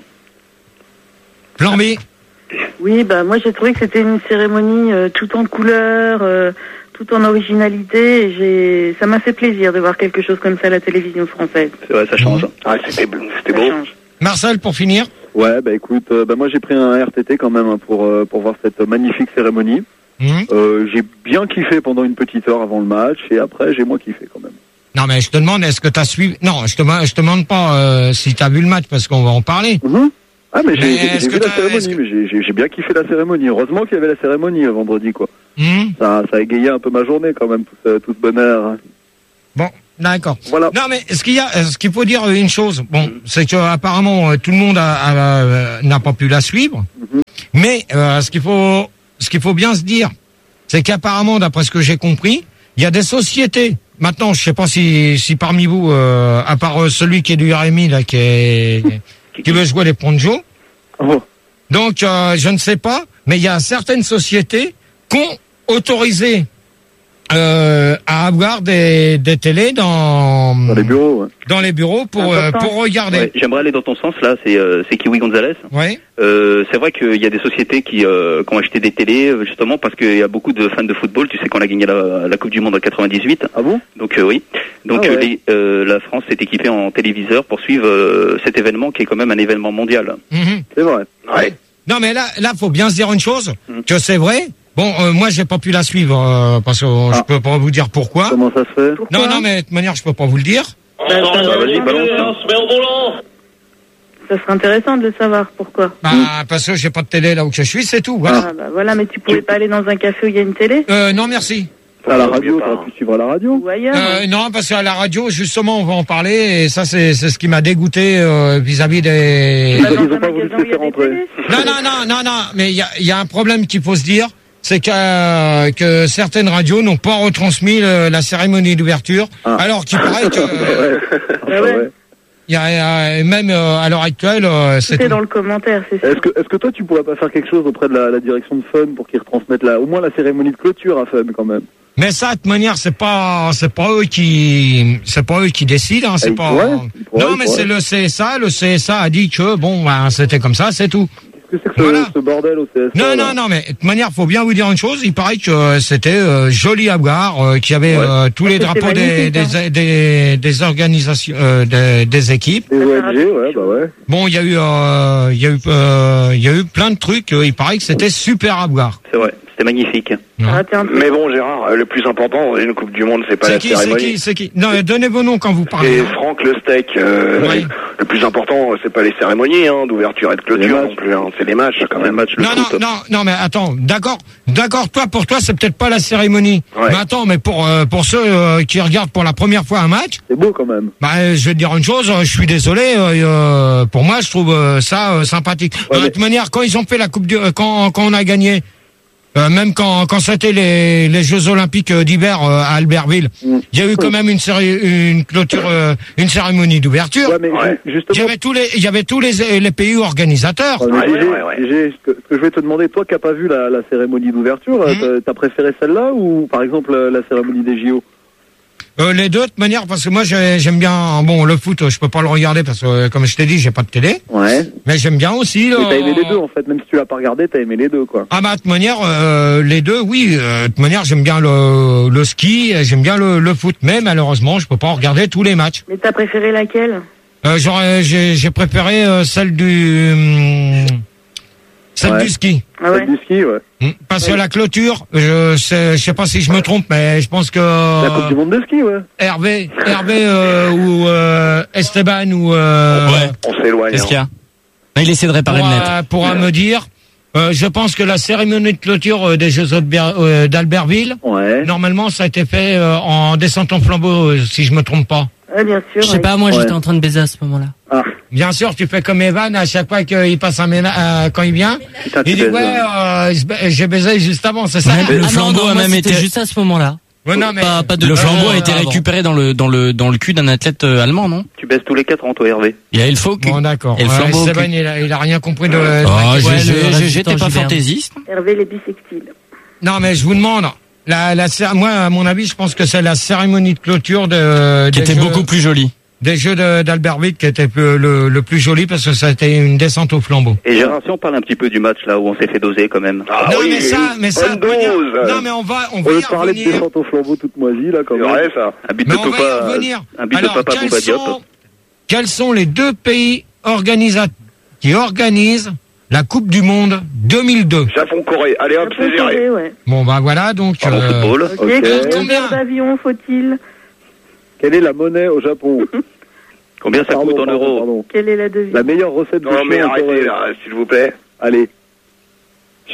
Plan B. Oui, bah moi j'ai trouvé que c'était une cérémonie euh, tout en couleurs, euh, tout en originalité. Et j'ai, ça m'a fait plaisir de voir quelque chose comme ça à la télévision française. C'est vrai, ça change. Ah, c'était c'était Ça beau. change. Marcel, pour finir. Ouais, bah écoute, euh, bah moi j'ai pris un R T T quand même hein, pour euh, pour voir cette magnifique cérémonie. Mhm. Euh, j'ai bien kiffé pendant une petite heure avant le match et après j'ai moins kiffé quand même. Non, mais je te demande, est-ce que t'as suivi... Non, je te, je te demande pas euh, si t'as vu le match, parce qu'on va en parler. Mhm. Ah mais j'ai Mais j'ai- est-ce j'ai que vu la t'as- est-ce cérémonie, mais j'ai- j'ai j'ai bien kiffé la cérémonie. Heureusement qu'il y avait la cérémonie euh, vendredi quoi. Mmh. Ça, ça a égayé un peu ma journée quand même, tout ce, tout ce bonheur. Bon, d'accord. Voilà. Non, mais ce qu'il y a, ce qu'il faut dire une chose, bon, mmh. c'est que apparemment tout le monde a, a, a, n'a pas pu la suivre, mmh. mais euh, ce qu'il faut, ce qu'il faut bien se dire, c'est qu'apparemment, d'après ce que j'ai compris, il y a des sociétés. Maintenant, je sais pas si, si parmi vous, euh, à part euh, celui qui est du R M I là, qui est, qui veut jouer les ponjos. Oh. Donc, euh, je ne sais pas, mais il y a certaines sociétés qui ont autorisé euh, à avoir des, des télés dans, dans les bureaux, ouais. dans les bureaux pour euh, pour regarder. Ouais, j'aimerais aller dans ton sens là, c'est euh, c'est Kiwi Gonzalez. Ouais. Euh, c'est vrai qu'il y a des sociétés qui, euh, qui ont acheté des télés justement parce qu'il y a beaucoup de fans de football. Tu sais qu'on a gagné la, la Coupe du Monde en quatre-vingt-dix-huit. Ah bon? Donc euh, oui. Donc ah ouais. euh, les, euh, la France s'est équipée en téléviseur pour suivre euh, cet événement qui est quand même un événement mondial. Mm-hmm. C'est vrai. Ouais. Non mais là là faut bien se dire une chose, mm. que c'est vrai. Bon, euh, moi j'ai pas pu la suivre euh, parce que euh, ah. je peux pas vous dire pourquoi. Comment ça se fait? Pourquoi? Non non mais de toute manière je peux pas vous le dire. Bah, ça, bah, vas-y, balance. Ça serait intéressant de le savoir pourquoi. Bah mm. parce que j'ai pas de télé là où je suis, c'est tout. Voilà. Ah, bah, voilà, mais tu pouvais pas aller dans un café où il y a une télé? Euh non merci. À la radio, t'aurais pu suivre à la radio? Ou ailleurs? Euh, non, parce qu'à la radio, justement, on va en parler, et ça, c'est, c'est ce qui m'a dégoûté euh, vis-à-vis des... Ils n'ont pas voulu te laisser rentrer. Non, non, non, non, non, mais il y a, y a un problème qu'il faut se dire, c'est que, euh, que certaines radios n'ont pas retransmis le, la cérémonie d'ouverture, ah. alors qu'il paraît que... Euh, ouais. Ouais. Il y a, même euh, à l'heure actuelle, euh, c'est tout est dans le commentaire, c'est sûr. Est-ce que, est-ce que toi, tu pourrais pas faire quelque chose auprès de la, la direction de Fun pour qu'ils retransmettent la, au moins la cérémonie de clôture à Fun quand même? Mais ça, de toute manière, c'est pas, c'est pas eux qui, c'est pas eux qui décident, hein, c'est pas. Pourrait, pourrait, non, mais c'est le C S A. Le C S A a dit que bon, ben, c'était comme ça, c'est tout. Qu'est-ce que c'est que voilà. ce, ce bordel au C S A? Non, non, non, mais de toute manière, faut bien vous dire une chose. Il paraît que euh, c'était euh, joli à voir, euh, qu'il y avait ouais. euh, tous les drapeaux des, des, hein. des, des, des organisations, euh, des, des équipes. Des O N G, ouais, bah ouais. Bon, il y a eu, euh, il y a eu, euh, il y a eu plein de trucs. Euh, il paraît que c'était super à voir. C'est vrai. C'est magnifique. Ah, mais bon, Gérard, le plus important dans une Coupe du Monde, c'est pas c'est la qui, cérémonie. C'est qui, c'est qui Non, donnez vos noms quand vous parlez. C'est Franck Le Steak. Euh, oui. Le plus important, c'est pas les cérémonies hein, d'ouverture et de clôture non plus. Hein. C'est les matchs quand même. Match, le non, foot. non, non, non, mais attends, d'accord, d'accord. Toi, pour toi, c'est peut-être pas la cérémonie. Ouais. Mais attends, mais pour euh, pour ceux euh, qui regardent pour la première fois un match, c'est beau quand même. Bah, je vais te dire une chose. Je suis désolé. Euh, pour moi, je trouve euh, ça euh, sympathique. Ouais, de toute mais... manière, quand ils ont fait la coupe du, euh, quand quand on a gagné. Euh, même quand quand c'était les les Jeux Olympiques d'hiver euh, à Albertville, il mmh. y a eu quand même une série, une clôture, euh, une cérémonie d'ouverture. Ouais, mais ouais. justement, il y avait tous les il y avait tous les les pays organisateurs. Ouais, ouais, ouais, ouais. J'ai, ce, que, ce que je vais te demander, toi qui n'as pas vu la, la cérémonie d'ouverture, mmh. t'as, t'as préféré celle-là ou par exemple la cérémonie des J O? Euh, les deux de manière parce que moi j'aime bien bon le foot je peux pas le regarder parce que comme je t'ai dit j'ai pas de télé. Ouais. Mais j'aime bien aussi. Là, t'as aimé les deux en fait même si tu l'as pas regardé t'as aimé les deux quoi. Ah bah de manière euh, les deux oui euh, de manière j'aime bien le le ski j'aime bien le, le foot mais malheureusement je peux pas regarder tous les matchs. Mais t'as préféré laquelle? Euh, j'aurais j'ai j'ai préféré euh, celle du hum, celle ouais. du ski. Ah ouais. Celle du ski ouais. Parce que la clôture, je sais, je sais pas si je me trompe, mais je pense que la Coupe du Monde de ski, ouais. Hervé, Hervé euh, ou euh, Esteban ou euh, ouais. On s'éloigne. Qu'est-ce qu'il y a? Il essaie de réparer pourra, le net. Pourra me dire. Euh, je pense que la cérémonie de clôture des Jeux euh, d'Albertville, ouais. normalement, ça a été fait euh, en descente en flambeau, euh, si je me trompe pas. Ouais, bien sûr. Je sais ouais. pas, moi, ouais. j'étais en train de baiser à ce moment-là. Ah. Bien sûr, tu fais comme Evan à chaque fois qu'il passe un ménage, euh, quand il vient. Putain, il dit ouais, euh, j'ai baisé juste avant, c'est ça. Le ah flambeau non, non, a même été juste à ce moment-là. Ouais, non, mais pas, pas de le flambeau euh, a été récupéré dans le dans le dans le cul d'un athlète euh, allemand, non? Tu baisses tous les quatre en toi, Hervé. Il y a el faux cul. Bon d'accord. Et le flambeau. Ouais, il, a, il a rien compris de. Oh, ouais, j'étais pas fantaisiste. Hervé les bisextiles. Non mais je vous demande. La, la, moi, à mon avis, je pense que c'est la cérémonie de clôture de. Qui était jeux, beaucoup plus jolie. Des Jeux de, d'Albertville qui était le, le, le plus joli parce que ça a été une descente au flambeau. Et Gérard, si on parle un petit peu du match là où on s'est fait doser quand même. Ah, non oui, mais ça, mais ça. dose. Non mais on va, on va on y parler de descente au flambeau toute moisie là quand même. C'est vrai ça. Un but mais de on papa. va y revenir. Un but Alors, de papa quels Bouba Diop. sont, quels sont les deux pays organisateurs qui organisent la Coupe du Monde deux mille deux? Japon-Corée. Allez hop, c'est géré. Ouais. Bon bah voilà donc. Pardon, euh, football. Ok. Okay. Combien d'avions faut-il? Quelle est la monnaie au Japon? Combien ça pardon, coûte en pardon, euros? Pardon. Quelle est la devise? La meilleure recette de Non mais chien arrêtez Corée. là, s'il vous plaît. Allez.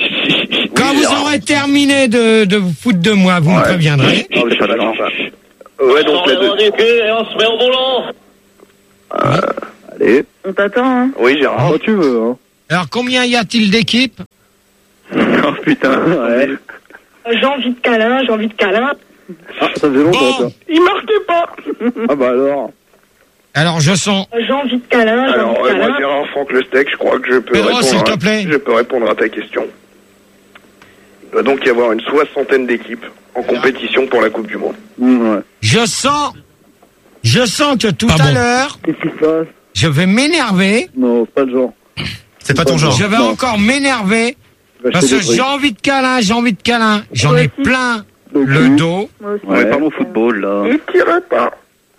Quand Oui, vous Gérard. aurez terminé de, de vous foutre de moi, vous me préviendrez. Oh, je suis d'accord. Ouais, donc la deux. et on se met au volant. Euh, allez. On t'attend, hein. Oui, Gérard. Quand tu veux, hein. Alors, combien y a-t-il d'équipes? Oh putain, ouais. J'ai envie de câlin, j'ai envie de câlin. Ah, ça faisait longtemps, Bon. ça. Il marquait pas. Ah bah alors. Alors, je sens... J'ai envie de câlin, j'ai Alors, envie de ouais, câlin. moi, Gérard Franck Le Steak, je crois que je peux Pedro, s'il répondre. te à- plaît. Je peux répondre à ta question. Il doit donc y avoir une soixantaine d'équipes en compétition pour la Coupe du Monde. Mmh, ouais. Je sens... Je sens que tout Pas à bon. l'heure, Qu'est-ce qui se passe? je vais m'énerver. Non, pas le genre. C'est pas ton genre. Je vais Non. encore m'énerver. Va Parce acheter que des trucs. j'ai envie de câlin, j'ai envie de câlin. J'en Moi ai aussi. plein Donc, le oui. dos. Moi aussi. Ouais, parlons football, là. Il tirait pas.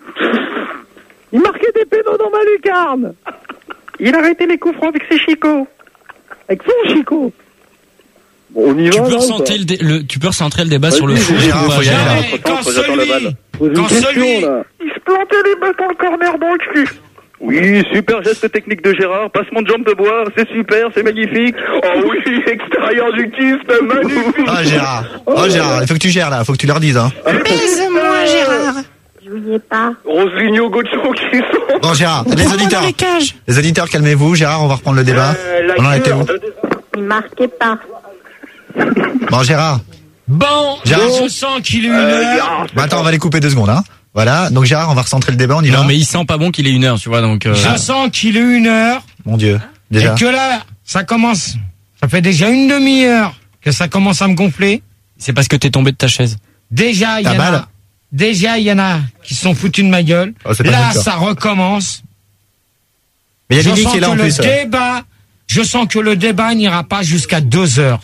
Il marquait des pénaux dans ma lucarne. Il a arrêté les coups francs avec ses chicots. Avec son chicot. Bon, on y Tu va, peux, là, ou recentrer le, dé- le- tu peux recentrer le débat Vas-y, sur le foot Gérard, ou faut pas, y aller, Gérard là. Et quand faut j'attends la celui, balle. Pose une quand question, celui, là. Il se plantait les balles dans le corner dans le cul. Oui, super geste technique de Gérard, passement de jambe de bois, c'est super, c'est magnifique. Oh oui, extérieur du kiff, magnifique. Oh Gérard, oh Gérard, il faut que tu gères là, faut que tu leur dises hein. Baise-moi, Gérard. Je voulais pas. Roseligno, Gocho qui sont... Bon Gérard, les auditeurs, les auditeurs calmez-vous, Gérard, on va reprendre le débat. Euh, la On en était où? cure. Il marquait pas. Bon Gérard, bon, Gérard. je sens qu'il est une Euh, heure. Gérard, bah, attends, on va les couper deux secondes hein. Voilà, donc Gérard, on va recentrer le débat, on y va. Non, mais il sent pas bon qu'il ait une heure, tu vois, donc. euh, Je sens qu'il est une heure. Mon Dieu, déjà. Et que là, ça commence. Ça fait déjà une demi-heure que ça commence à me gonfler. C'est parce que t'es tombé de ta chaise. Déjà, il y T'as en mal a. Déjà, il y en a qui se sont foutus de ma gueule. Oh, c'est pas Là, le cas. ça recommence. Mais il y a Je Lily sens qui est là que en le plus. débat, je sens que le débat n'ira pas jusqu'à deux heures.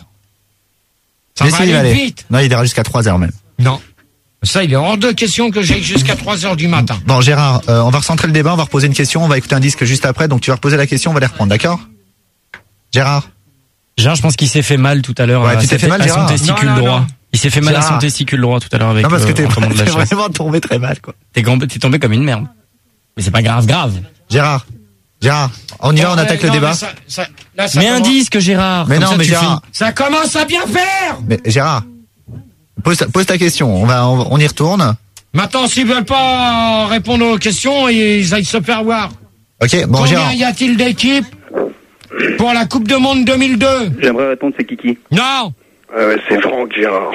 Ça Mais va si, il va aller aller. vite. Non, il ira jusqu'à trois heures même. Non. Ça, il est hors de question que j'aille jusqu'à trois heures du matin. Bon Gérard, euh, on va recentrer le débat, on va reposer une question, on va écouter un disque juste après, donc tu vas reposer la question, on va les reprendre, d'accord? Gérard? Gérard, je pense qu'il s'est fait mal tout à l'heure. Ouais, à tu t'es sa- fait mal, à son Gérard testicule Non, non, droit. non. Il s'est fait mal à Gérard. son testicule droit tout à l'heure avec. Non, parce que euh, t'es en tombant de la t'es chaise. vraiment tombé très mal, quoi. T'es gambé- t'es tombé comme une merde. Mais c'est pas grave, grave. Gérard, Gérard, on y va, on Bon, attaque ouais, le non, débat. mais ça- ça- là, ça Mais un commence- disque, Gérard. Mais comme non, ça, mais tu Gérard, Ça commence à bien faire. mais Gérard, pose ta, pose ta question, on va, on, on y retourne. Maintenant, s'ils veulent pas répondre aux questions, ils aillent se faire voir. Ok, bon Gérard. Combien y a-t-il d'équipes pour la Coupe du Monde deux mille deux? J'aimerais répondre, c'est Kiki. Non. Euh, c'est Franck, Gérard.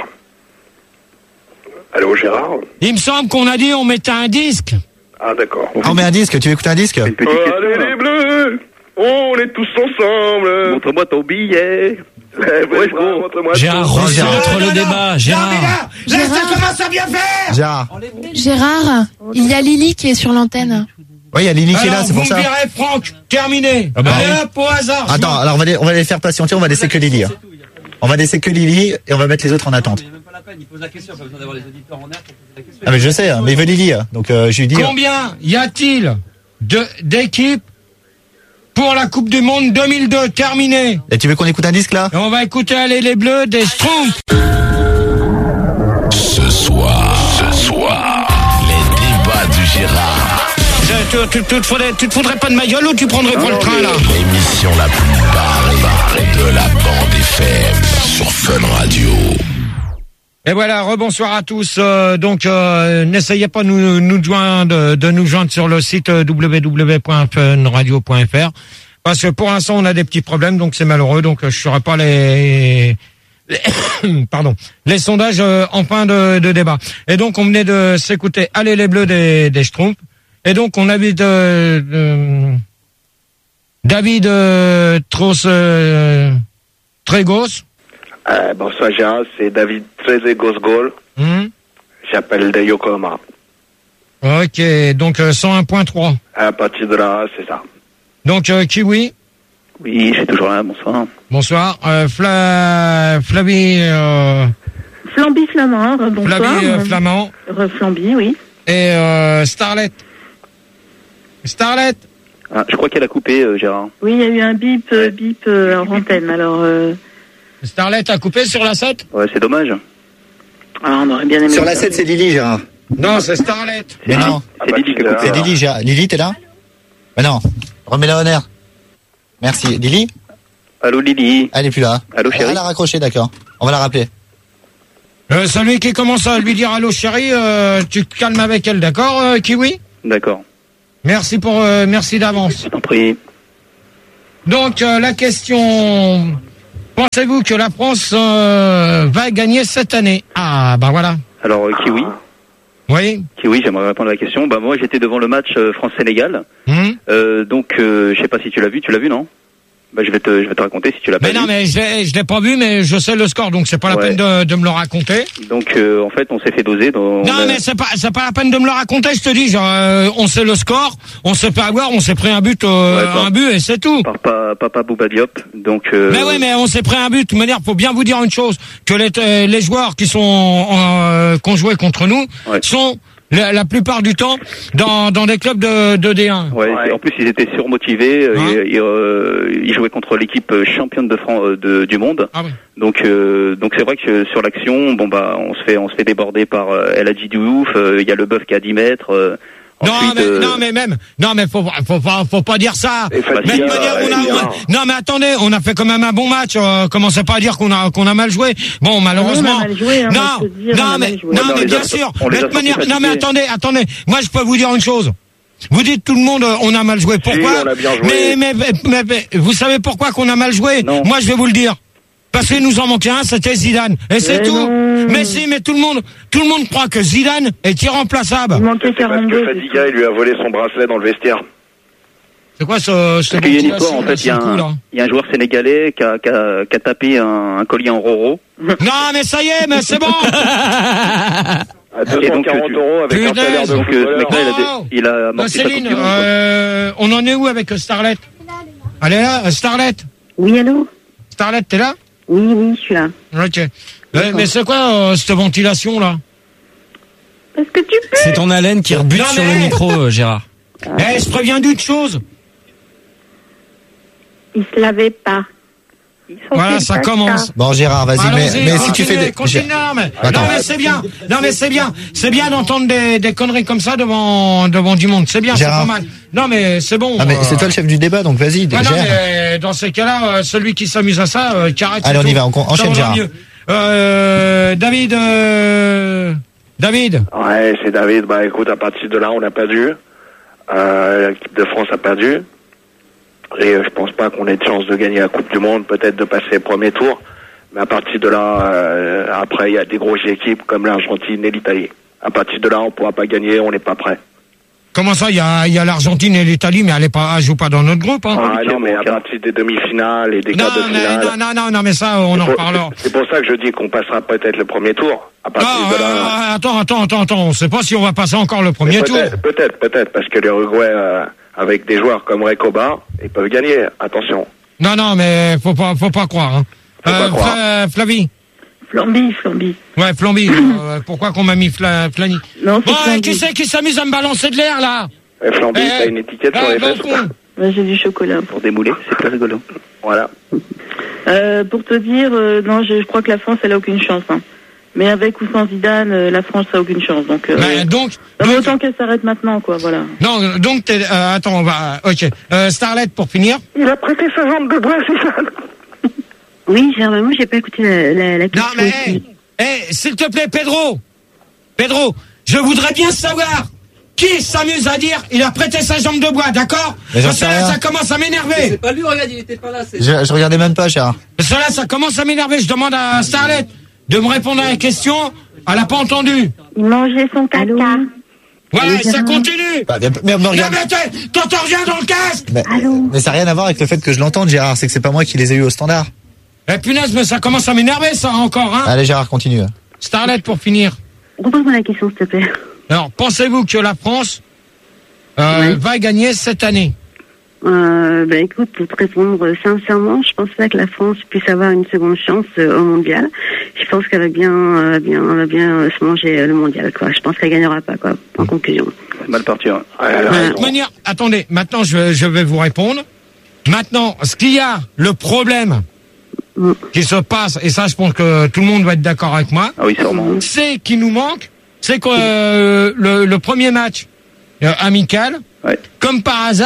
Allô, Gérard? Il me semble qu'on a dit on mettait un disque. Ah, d'accord. On met un disque, tu veux écouter un disque? Une petite question, allez, les bleus! On est tous ensemble! Montre-moi ton billet! Ouais, gros, montre-moi Gérard, ton- recentre le débat, Non, Gérard. mais là, là, ça commence à bien faire. Gérard. Gérard, il y a Lily qui est sur l'antenne. Oui, il y a Lily qui est là, Alors, c'est vous pour ça. me direz, Franck, terminé. Ah bah Allez oui. hop, au hasard. je Attends, m'en- alors on va les, on va les faire patienter, on va laisser que Lily. hein. On va laisser que Lily et on va mettre les autres en attente. Même pas la peine, il pose la question, pas besoin d'avoir les auditeurs en air pour poser la question. Ah mais je sais, hein, mais il veut Lily, hein. Donc euh, je lui dis. Combien y a-t-il de d'équipes pour la Coupe du Monde deux mille deux? Terminé. Et tu veux qu'on écoute un disque là? Et on va écouter Allez les Bleus des Schtroumpfs. Ce soir, ce soir, les débats du Gérard. Tu, tu, tu, te faudrais, tu te foutrais pas de ma gueule ou tu prendrais pas le train là? L'émission la plus barrée de la bande F M sur Fun Radio. Et voilà, rebonsoir à tous. Euh, donc, euh, n'essayez pas de nous, nous joindre, de, de nous joindre sur le site w w w point fun radio point f r parce que pour l'instant, on a des petits problèmes, donc c'est malheureux. Donc, euh, je ferai pas les, les pardon, les sondages euh, en fin de, de débat. Et donc, on venait de s'écouter Allez les Bleus des, des Schtroumpfs. Et donc, on avait de, de David euh, Tros euh, Trégos. Euh, bonsoir, Gérard, c'est David Trezegos-Gol. Hum. J'appelle de Yokohama. Ok, donc euh, cent un point trois. À partir de là, c'est ça. Donc euh, Kiwi, Oui, je suis toujours là, bonsoir. bonsoir. Euh, Fla... Flavie, euh... Flamby Flamand, bonsoir. Flavie euh, Flamand Flamby, oui. et euh, Starlet. Starlet. Ah, je crois qu'elle a coupé, euh, Gérard. Oui, il y a eu un bip, euh, bip euh, en antenne, alors... Euh... Starlet a coupé sur la sept. Ouais, c'est dommage. Ah, on aurait bien aimé... Sur la sept, c'est Lily, Gérard. Non, c'est Starlet. Mais non, C'est Lily qui a coupé. c'est Lily, Gérard. Lily, t'es là? Mais non, remets-la en air. Merci. Lily? Allô Lily. Elle est plus là. Allô chérie. Elle a raccroché, d'accord. On va la rappeler. Euh, celui qui commence à lui dire allô chérie, euh, tu te calmes avec elle, d'accord, euh, Kiwi? D'accord. Merci pour, euh, merci d'avance. Je t'en prie. Donc euh, la question, pensez-vous que la France euh, va gagner cette année? Ah bah voilà. Alors euh, Kiwi. Oui. Kiwi, j'aimerais répondre à la question. Bah moi j'étais devant le match euh, France-Sénégal. Hum. Euh, donc euh, je sais pas si tu l'as vu. Tu l'as vu non? Bah je vais te, je vais te raconter si tu l'as pas Mais vu. non, mais je l'ai, je l'ai pas vu, mais je sais le score, donc c'est pas la Ouais. peine de, de me le raconter. Donc euh, en fait on s'est fait doser. Dans, Non, on a- mais c'est pas, c'est pas la peine de me le raconter, je te dis. Genre, euh, on sait le score, on s'est fait avoir, on s'est pris un but, euh, Ouais, par- un but et c'est tout. par pa- Papa Bouba Diop. Donc. Euh, Mais oui, mais on s'est pris un but. De toute manière, faut bien vous dire une chose, que les, euh, les joueurs qui sont euh, qui ont joué contre nous Ouais. sont la, la plupart du temps dans, dans des clubs de, de D un. Ouais, c'est- en plus ils étaient surmotivés. euh, Hein ils, ils, euh, ils jouaient contre l'équipe championne de France euh, de, du monde. Ah oui. Donc euh, donc c'est vrai que sur l'action, bon bah on se fait on se fait déborder par euh, El Hadji Diouf. euh, Il y a le bœuf qui a dix mètres. euh, Non, ensuite, mais, euh, non, mais même, non, mais faut, faut pas, faut pas dire ça. Et Mais de Fatiga, manière, on a, euh, bien. non, mais attendez, on a fait quand même un bon match. Euh, commencez pas à dire qu'on a, qu'on a mal joué. Bon, malheureusement. On a mal joué, hein, non, moi, je peux te dire, on non, a mais, mal joué. non, Non, mais les bien a- sûr. on les Mais a de manière, sortis non, mais fatigués. attendez, attendez. Moi, je peux vous dire une chose. Vous dites tout le monde, euh, on a mal joué. Pourquoi? on a bien joué. mais, mais, mais, mais, vous savez pourquoi qu'on a mal joué? Non. Moi, je vais vous le dire. Parce qu'il nous en manquait un, c'était Zidane. Et c'est Mais tout. non. Mais si, mais tout le monde, tout le monde croit que Zidane est irremplaçable. Il manquait C'est parce quarante-deux. que Fadiga, il lui a volé son bracelet dans le vestiaire. C'est quoi ce, ce Parce qu'il y a une histoire, en fait, il y, a ce coup, un- là il y a un joueur sénégalais qui a, qui a, qui a tapé un, un collier en roro. Non, mais ça y est, mais c'est bon. À Et donc, deux cent quarante tu- euros avec un Punaise. salaire de Donc euh, ce footballeur. mec-là, il a, Oh. dé- il a Euh, amorti sa coupe Céline, du monde. quoi. euh, on en est où avec Starlet? Elle est là, euh, Starlet? Oui, allô? Starlet, t'es là? Oui, oui, je suis là. Ok. Euh, mais c'est quoi euh, cette ventilation là? Parce que tu peux. C'est ton haleine qui rebute Non, sur mais- le micro, euh, Gérard. Eh, je préviens d'une chose. Il se lavait pas. Il sentait Voilà, le ça caca. commence. Bon, Gérard, vas-y, mais, Allons-y, mais si tu continuez, fais des. continuez, non, mais, Attends. non, mais c'est bien. Non, mais c'est bien. C'est bien d'entendre des, des conneries comme ça devant, devant du monde. C'est bien, c'est Gérard. pas mal. Non, mais c'est bon. Ah, mais euh, c'est toi le chef du débat, donc vas-y, Ah non, gère. mais dans ces cas-là, euh, celui qui s'amuse à ça, euh, qui arrête. Allez, c'est on y tout. va, on con- Ça enchaîne, vaudra Gérard. mieux. Euh, David, euh, David. Ouais, c'est David. Bah écoute, à partir de là, on a perdu. Euh, L'équipe de France a perdu. Et euh, je pense pas qu'on ait de chance de gagner la Coupe du Monde, peut-être de passer le premier tour. Mais à partir de là, euh, après, il y a des grosses équipes comme l'Argentine et l'Italie. À partir de là, on pourra pas gagner, on n'est pas prêt. Comment ça, il y a, il y a l'Argentine et l'Italie, mais elle est pas, elle joue pas dans notre groupe, hein. Ah non, mais à partir des demi-finales et des Non, quarts de mais, finale. non, non, non, non, mais ça, on c'est en pour- reparlera. C'est pour ça que je dis qu'on passera peut-être le premier tour. À partir Non, de là. euh, attends, attends, attends, attends, on sait pas si on va passer encore le premier Mais tour. peut-être, peut-être, peut-être, parce que l'Uruguay, euh, avec des joueurs comme Recoba, ils peuvent gagner. Attention. Non, non, mais faut pas, faut pas croire, hein. Faut pas croire. Fla- Flavie. Flamby, Flamby. Ouais, Flamby. euh, pourquoi qu'on m'a mis Fla, Flani? Non, c'est Bon, Flamby. qui c'est qui s'amuse à me balancer de l'air, là? Et Flamby, Eh, t'as une étiquette eh, sur les bon fesses ou pas con. Ouais, j'ai du chocolat. Pour démouler, c'est très rigolo. Voilà. Euh, pour te dire, euh, non, je, je crois que la France, elle a aucune chance. Hein. Mais avec ou sans Zidane, euh, la France a aucune chance. Donc, euh, Mais donc, non, mais autant qu'elle s'arrête maintenant, quoi. Voilà. non, donc, t'es- euh, attends, on va, ok. Euh, Starlet, pour finir. Il a prêté sa jambe de bois, Zidane. Oui, généralement, j'ai pas écouté la, la, la Non, question. mais, hey, hey, s'il te plaît, Pedro. Pedro, je voudrais bien savoir qui s'amuse à dire il a prêté sa jambe de bois, d'accord? Mais j'en Parce que sais là, rien. ça commence à C'est m'énerver. pas lui, regarde, il était pas là. C'est... Je, je regardais même pas, Gérard. Parce que là, ça commence à m'énerver. Je demande à Starlet de me répondre à la question. Elle n'a pas entendu. Il mangeait son caca. Ouais, ça continue. Bah, mais, mais, me Non, regarde. mais t'es- t'entends rien dans le casque. Mais, mais ça n'a rien à voir avec le fait que je l'entende, Gérard. C'est que c'est pas moi qui les ai eu au standard. Eh punaise, mais ça commence à m'énerver, ça, encore, hein. Allez, Gérard, continue. Starlet, pour finir. Repose-moi la question, s'il te plaît. Alors, pensez-vous que la France euh, va gagner cette année? Euh, bah, écoute, pour te répondre euh, sincèrement, je pense pas que la France puisse avoir une seconde chance euh, au mondial. Je pense qu'elle va bien, euh, bien, va bien euh, se manger euh, le mondial, quoi. Je pense qu'elle gagnera pas, quoi. En conclusion. C'est mal parti. Hein. De toute manière, attendez, maintenant je, je vais vous répondre. Maintenant, ce qu'il y a, le problème qui se passe, et ça je pense que tout le monde va être d'accord avec moi, Ah oui, sûrement. c'est qu'il nous manque, c'est que euh, le, le premier match euh, amical, Ouais. comme par hasard,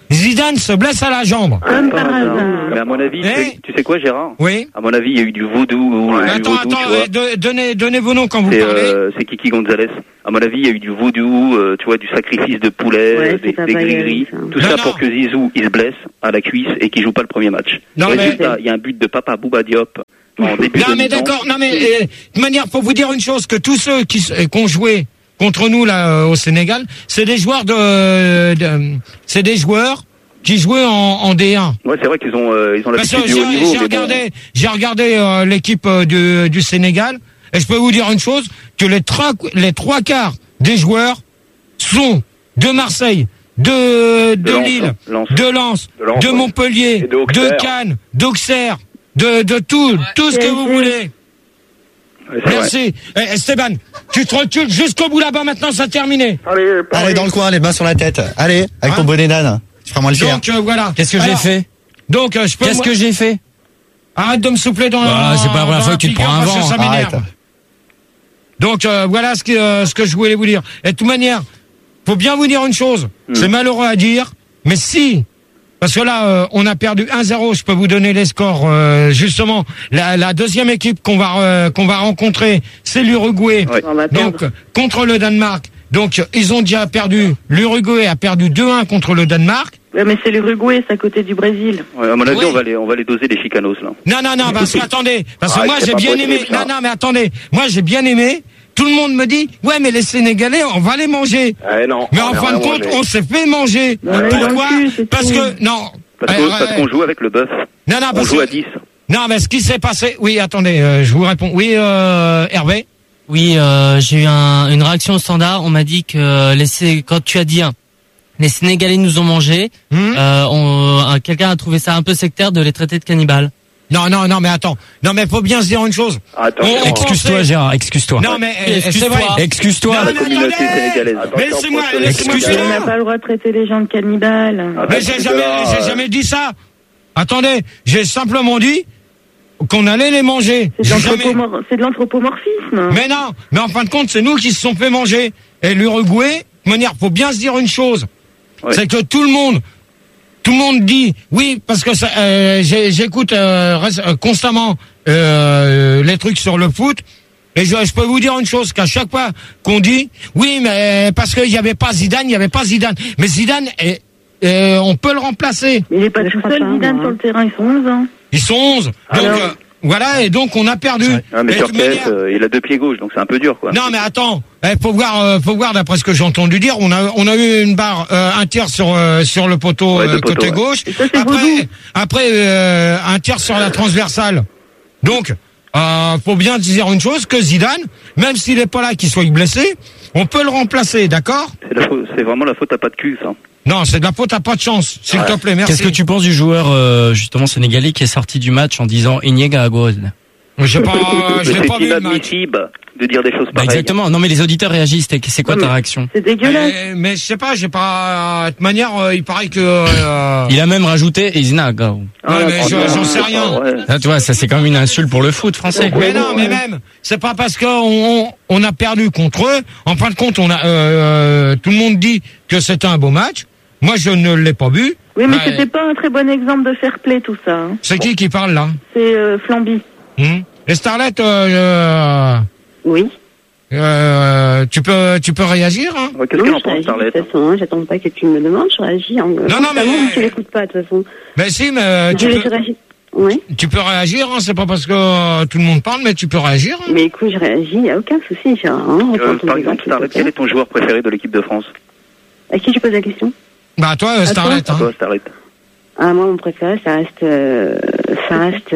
Zidane se blesse à la jambe. Comme par hasard. Mais à mon avis, tu, Eh sais, tu sais quoi, Gérard? Oui. À mon avis, il y a eu du vaudou. ou du Attends, vaudou, attends, tu vois. euh, de- donnez, donnez vos noms quand vous C'est, parlez. euh, c'est Kiki Gonzalez. À mon avis, il y a eu du vaudou, euh, tu vois, du sacrifice de poulet, Ouais, euh, c'est des, pas des pareil, gris-gris. ça. Tout Non, ça non. pour que Zizou, il se blesse à la cuisse et qu'il joue pas le premier match. Non, Résultat, mais- il y a un but de Papa Bouba Diop en début Non de mais mi-temps. d'accord, non mais euh, de toute manière, faut vous dire une chose, que tous ceux qui, s- euh, qui ont joué contre nous là euh, au Sénégal, c'est des joueurs de, de c'est des joueurs qui jouaient en, en D un. Ouais, c'est vrai qu'ils ont, euh, ils ont Parce l'habitude que du haut j'ai niveau. j'ai mais bon. regardé, j'ai regardé euh, l'équipe euh, du, du Sénégal et je peux vous dire une chose, que les trois les trois quarts des joueurs sont de Marseille, de de, De Lens, Lille, Lens. de Lens, De Lens, de ouais. Montpellier, Et de Auxerre. de Cannes, d'Auxerre, de de tout, tout ce que vous voulez. Ouais, c'est vrai. Merci. Eh, Esteban, tu te recules jusqu'au bout là-bas maintenant, ça a terminé. Allez, Allez, dans le coin, les mains sur la tête. Allez, avec Hein ton bonnet d'âne. Tu feras moi le faire. Donc euh, voilà. Qu'est-ce que j'ai Alors, fait Donc euh, je peux. Qu'est-ce moi- que j'ai fait Arrête de me souffler dans Bah, la. c'est pas la première dans fois que tu te figure prends un parce que vent. ça m'énerve. Arrête. Donc euh, voilà ce que euh, ce que je voulais vous dire. Et de toute manière, faut bien vous dire une chose. C'est malheureux à dire, mais si. Parce que là, euh, on a perdu un zéro. Je peux vous donner les scores. euh, justement, la, la deuxième équipe qu'on va euh, qu'on va rencontrer, c'est l'Uruguay. Ouais. On va perdre. Donc contre le Danemark. Donc ils ont déjà perdu. L'Uruguay a perdu deux un contre le Danemark. Ouais, mais c'est l'Uruguay, c'est à côté du Brésil. Ouais, à mon avis, Oui. on va les, on va les doser les chicanos, là. Non, non, non, parce que attendez, parce que Ah, moi c'est j'ai pas bien possible, aimé. ça. Non, non, mais attendez, moi j'ai bien aimé. Tout le monde me dit, ouais, mais les Sénégalais, on va les manger. Eh non. Mais on en a fin de rien compte, mangé. on s'est fait manger. On est dans le Pourquoi cul, c'est Parce tout. que non. Parce Euh, que- parce euh, qu'on joue avec le bœuf. Non, non, On parce joue que- à dix. Non, mais ce qui s'est passé. Oui, attendez, euh, je vous réponds. Oui, euh, Hervé. Oui, euh, j'ai eu un, une réaction au standard. On m'a dit que les, Sé- quand tu as dit hein, les Sénégalais nous ont mangé, Hmm euh, on- euh, quelqu'un a trouvé ça un peu sectaire de les traiter de cannibales. Non, non, non, mais attends. Non, mais faut bien se dire une chose. Attends, On- on Excuse-toi, pensait- Gérard, excuse-toi. Non, mais euh, c'est Excuse-toi. vrai. Excuse-toi. Non, La mais communauté attendez. sénégalaise. Mais laissez-moi, Attention, laissez-moi excuse-toi. On n'a finir. pas le droit de traiter les gens de cannibales. Ah, Mais bah, j'ai c'est jamais, là, j'ai euh, jamais dit ça. Attendez, j'ai simplement dit qu'on allait les manger. C'est de J'ai jamais- l'anthropomor- c'est de l'anthropomorphisme. Mais non, mais en fin de compte, c'est nous qui se sont fait manger. Et l'Uruguay, de manière, faut bien se dire une chose, Ouais. c'est que tout le monde, tout le monde dit, oui, parce que ça, euh, j'ai- j'écoute euh, res- euh, constamment euh, les trucs sur le foot. Et je, je peux vous dire une chose, qu'à chaque fois qu'on dit, oui, mais parce qu'il n'y avait pas Zidane, il n'y avait pas Zidane. Mais Zidane, est, euh, on peut le remplacer. Il n'est pas Je tout crois seul, pas, Zidane, moi. sur le terrain, ils sont onze ans. Ils sont onze. Donc, Alors- euh, voilà, et donc on a perdu. Ah, mais Et de sur toute K S, manière- euh, il a deux pieds gauche, donc c'est un peu dur, quoi. Non, mais attends, il faut voir, euh, faut voir d'après ce que j'ai entendu dire, on a, on a eu une barre, euh, un tiers sur euh, sur le poteau Ouais, deux euh, côté poteaux, ouais. gauche. Et ça, c'est Après, vaudou. après euh, un tiers sur la transversale. Donc, euh, faut bien dire une chose, que Zidane, même s'il est pas là, qu'il soit blessé, on peut le remplacer, d'accord? C'est la faute- c'est vraiment la faute à pas de cul, ça. Non, c'est de la faute à pas de chance, s'il te plaît, merci. Qu'est-ce que tu penses du joueur euh, justement sénégalais qui est sorti du match en disant Inyega à gauche? J'ai pas, je Mais l'ai pas c'est vu le match. inadmissible de dire des choses Bah pareilles. exactement. Non mais les auditeurs réagissent. T'es- C'est quoi ta réaction? C'est dégueulasse. Mais, mais je sais pas, j'ai pas, de toute manière, euh, il paraît que. euh, Il a même rajouté Izinaga. Ouais, mais Oh, je- non, j'en sais c'est rien. pas vrai. Ah, tu vois, ça c'est quand même une insulte pour le foot français. Mais non, mais même, c'est pas parce qu'on on, on a perdu contre eux. En fin de compte, on a, euh, tout le monde dit que c'était un beau match. Moi, je ne l'ai pas vu. Oui, mais Ouais. c'était pas un très bon exemple de fair play, tout ça. hein. C'est qui qui parle là? C'est euh, Flamby. Hmm Et Starlet, euh, euh, Oui. euh, tu peux, tu peux réagir, hein? Ouais, Qu'est-ce Non, qu'elle en je pense, réagis Starlet? de toute façon, hein, j'attends pas que tu me demandes, je réagis. En... Non, non, mais- Tu l'écoutes pas, de toute façon. Mais si, mais euh, Je, tu je peux, réagis. Oui. tu peux réagir, hein? C'est pas parce que euh, tout le monde parle, mais tu peux réagir. Hein? Mais écoute, je réagis, il n'y a aucun souci. Hein, Euh, par exemple, Starlet, quel est ton joueur préféré de l'équipe de France? À qui tu poses la question? Bah toi, euh, Starlet, À hein? toi, Starlet. Ah, moi, mon préféré, ça reste, euh, ça reste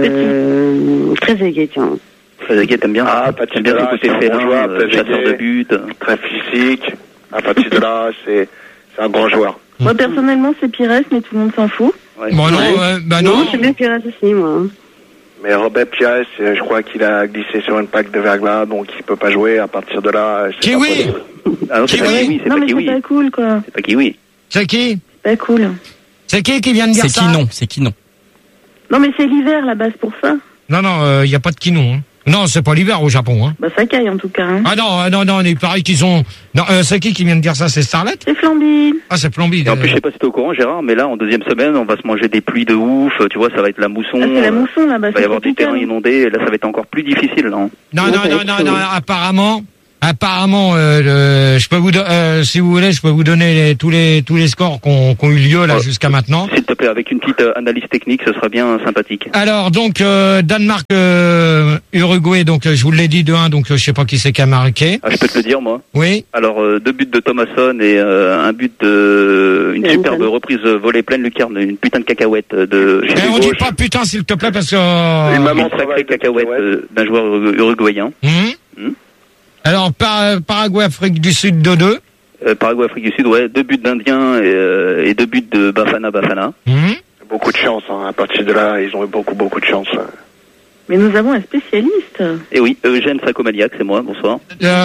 euh, très aigué, tiens. Trezeguet, t'aimes bien? Ah, Patrick T'aimes bien Vieira, ce côté c'est un bon félin, joueur, euh, chasseur de but. Très physique. À partir de là, c'est c'est un grand joueur. Moi, personnellement, c'est Pires, mais tout le monde s'en fout. Ouais. Bon, non, euh, bah non. j'aime bien Pires aussi, moi. Mais Robert Pires, euh, je crois qu'il a glissé sur une plaque de verglas, donc il peut pas jouer. À partir de là, euh, c'est pas Kiwi! possible. Ah non, c'est pas Kiwi. Kiwi, c'est Non, pas mais c'est Kiwi. pas cool, quoi. C'est pas Kiwi. C'est qui? Pas cool. C'est qui qui vient de dire C'est ça? qui non? C'est qui non? Non, mais c'est l'hiver, la base, pour ça. Non, non, il n'y a pas de Kinon. Hein. Non, c'est pas l'hiver au Japon. Hein. Bah ça caille en tout cas. Hein. Ah non, non, non, il paraît qu'ils ont... Non, euh, c'est qui qui vient de dire ça? C'est Starlet? C'est Flamby. Ah, c'est Flamby. Et en plus, je sais pas si t'es au courant, Gérard, mais là, en deuxième semaine, on va se manger des pluies de ouf. Tu vois, ça va être la mousson. Ah, c'est la mousson là-bas. Il va y avoir des terrains inondés. Et là, ça va être encore plus difficile. Là, hein. Non, non, non, non, non, apparemment... Apparemment, euh, le, je peux vous, do- euh, si vous voulez, je peux vous donner les, tous les tous les scores qu'on qu'on eu lieu là Oh, jusqu'à maintenant. S'il te plaît, avec une petite euh, analyse technique, ce sera bien sympathique. Alors donc euh, Danemark, euh, Uruguay, donc euh, je vous l'ai dit deux un, donc euh, je sais pas qui c'est qui a marqué. Ah, je peux te le dire, moi. Oui. Alors, euh, deux buts de Thomasson et euh, un but de... Une superbe reprise volée pleine lucarne, une putain de cacahuète de... Eh, on dit pas putain s'il te plaît parce que... Euh... Une maman sacrée cacahuète euh, d'un joueur uru- uruguayen. Mmh. Mmh. Alors Par- Paraguay, Afrique du Sud deux deux. Euh, Paraguay, Afrique du Sud, ouais, deux buts d'Indiens et, euh, et deux buts de Bafana Bafana. Mmh. Beaucoup de chance, hein. À partir de là, ils ont eu beaucoup, beaucoup de chance. Mais nous avons un spécialiste. Et oui, Eugène Sacomaliac, c'est moi, bonsoir.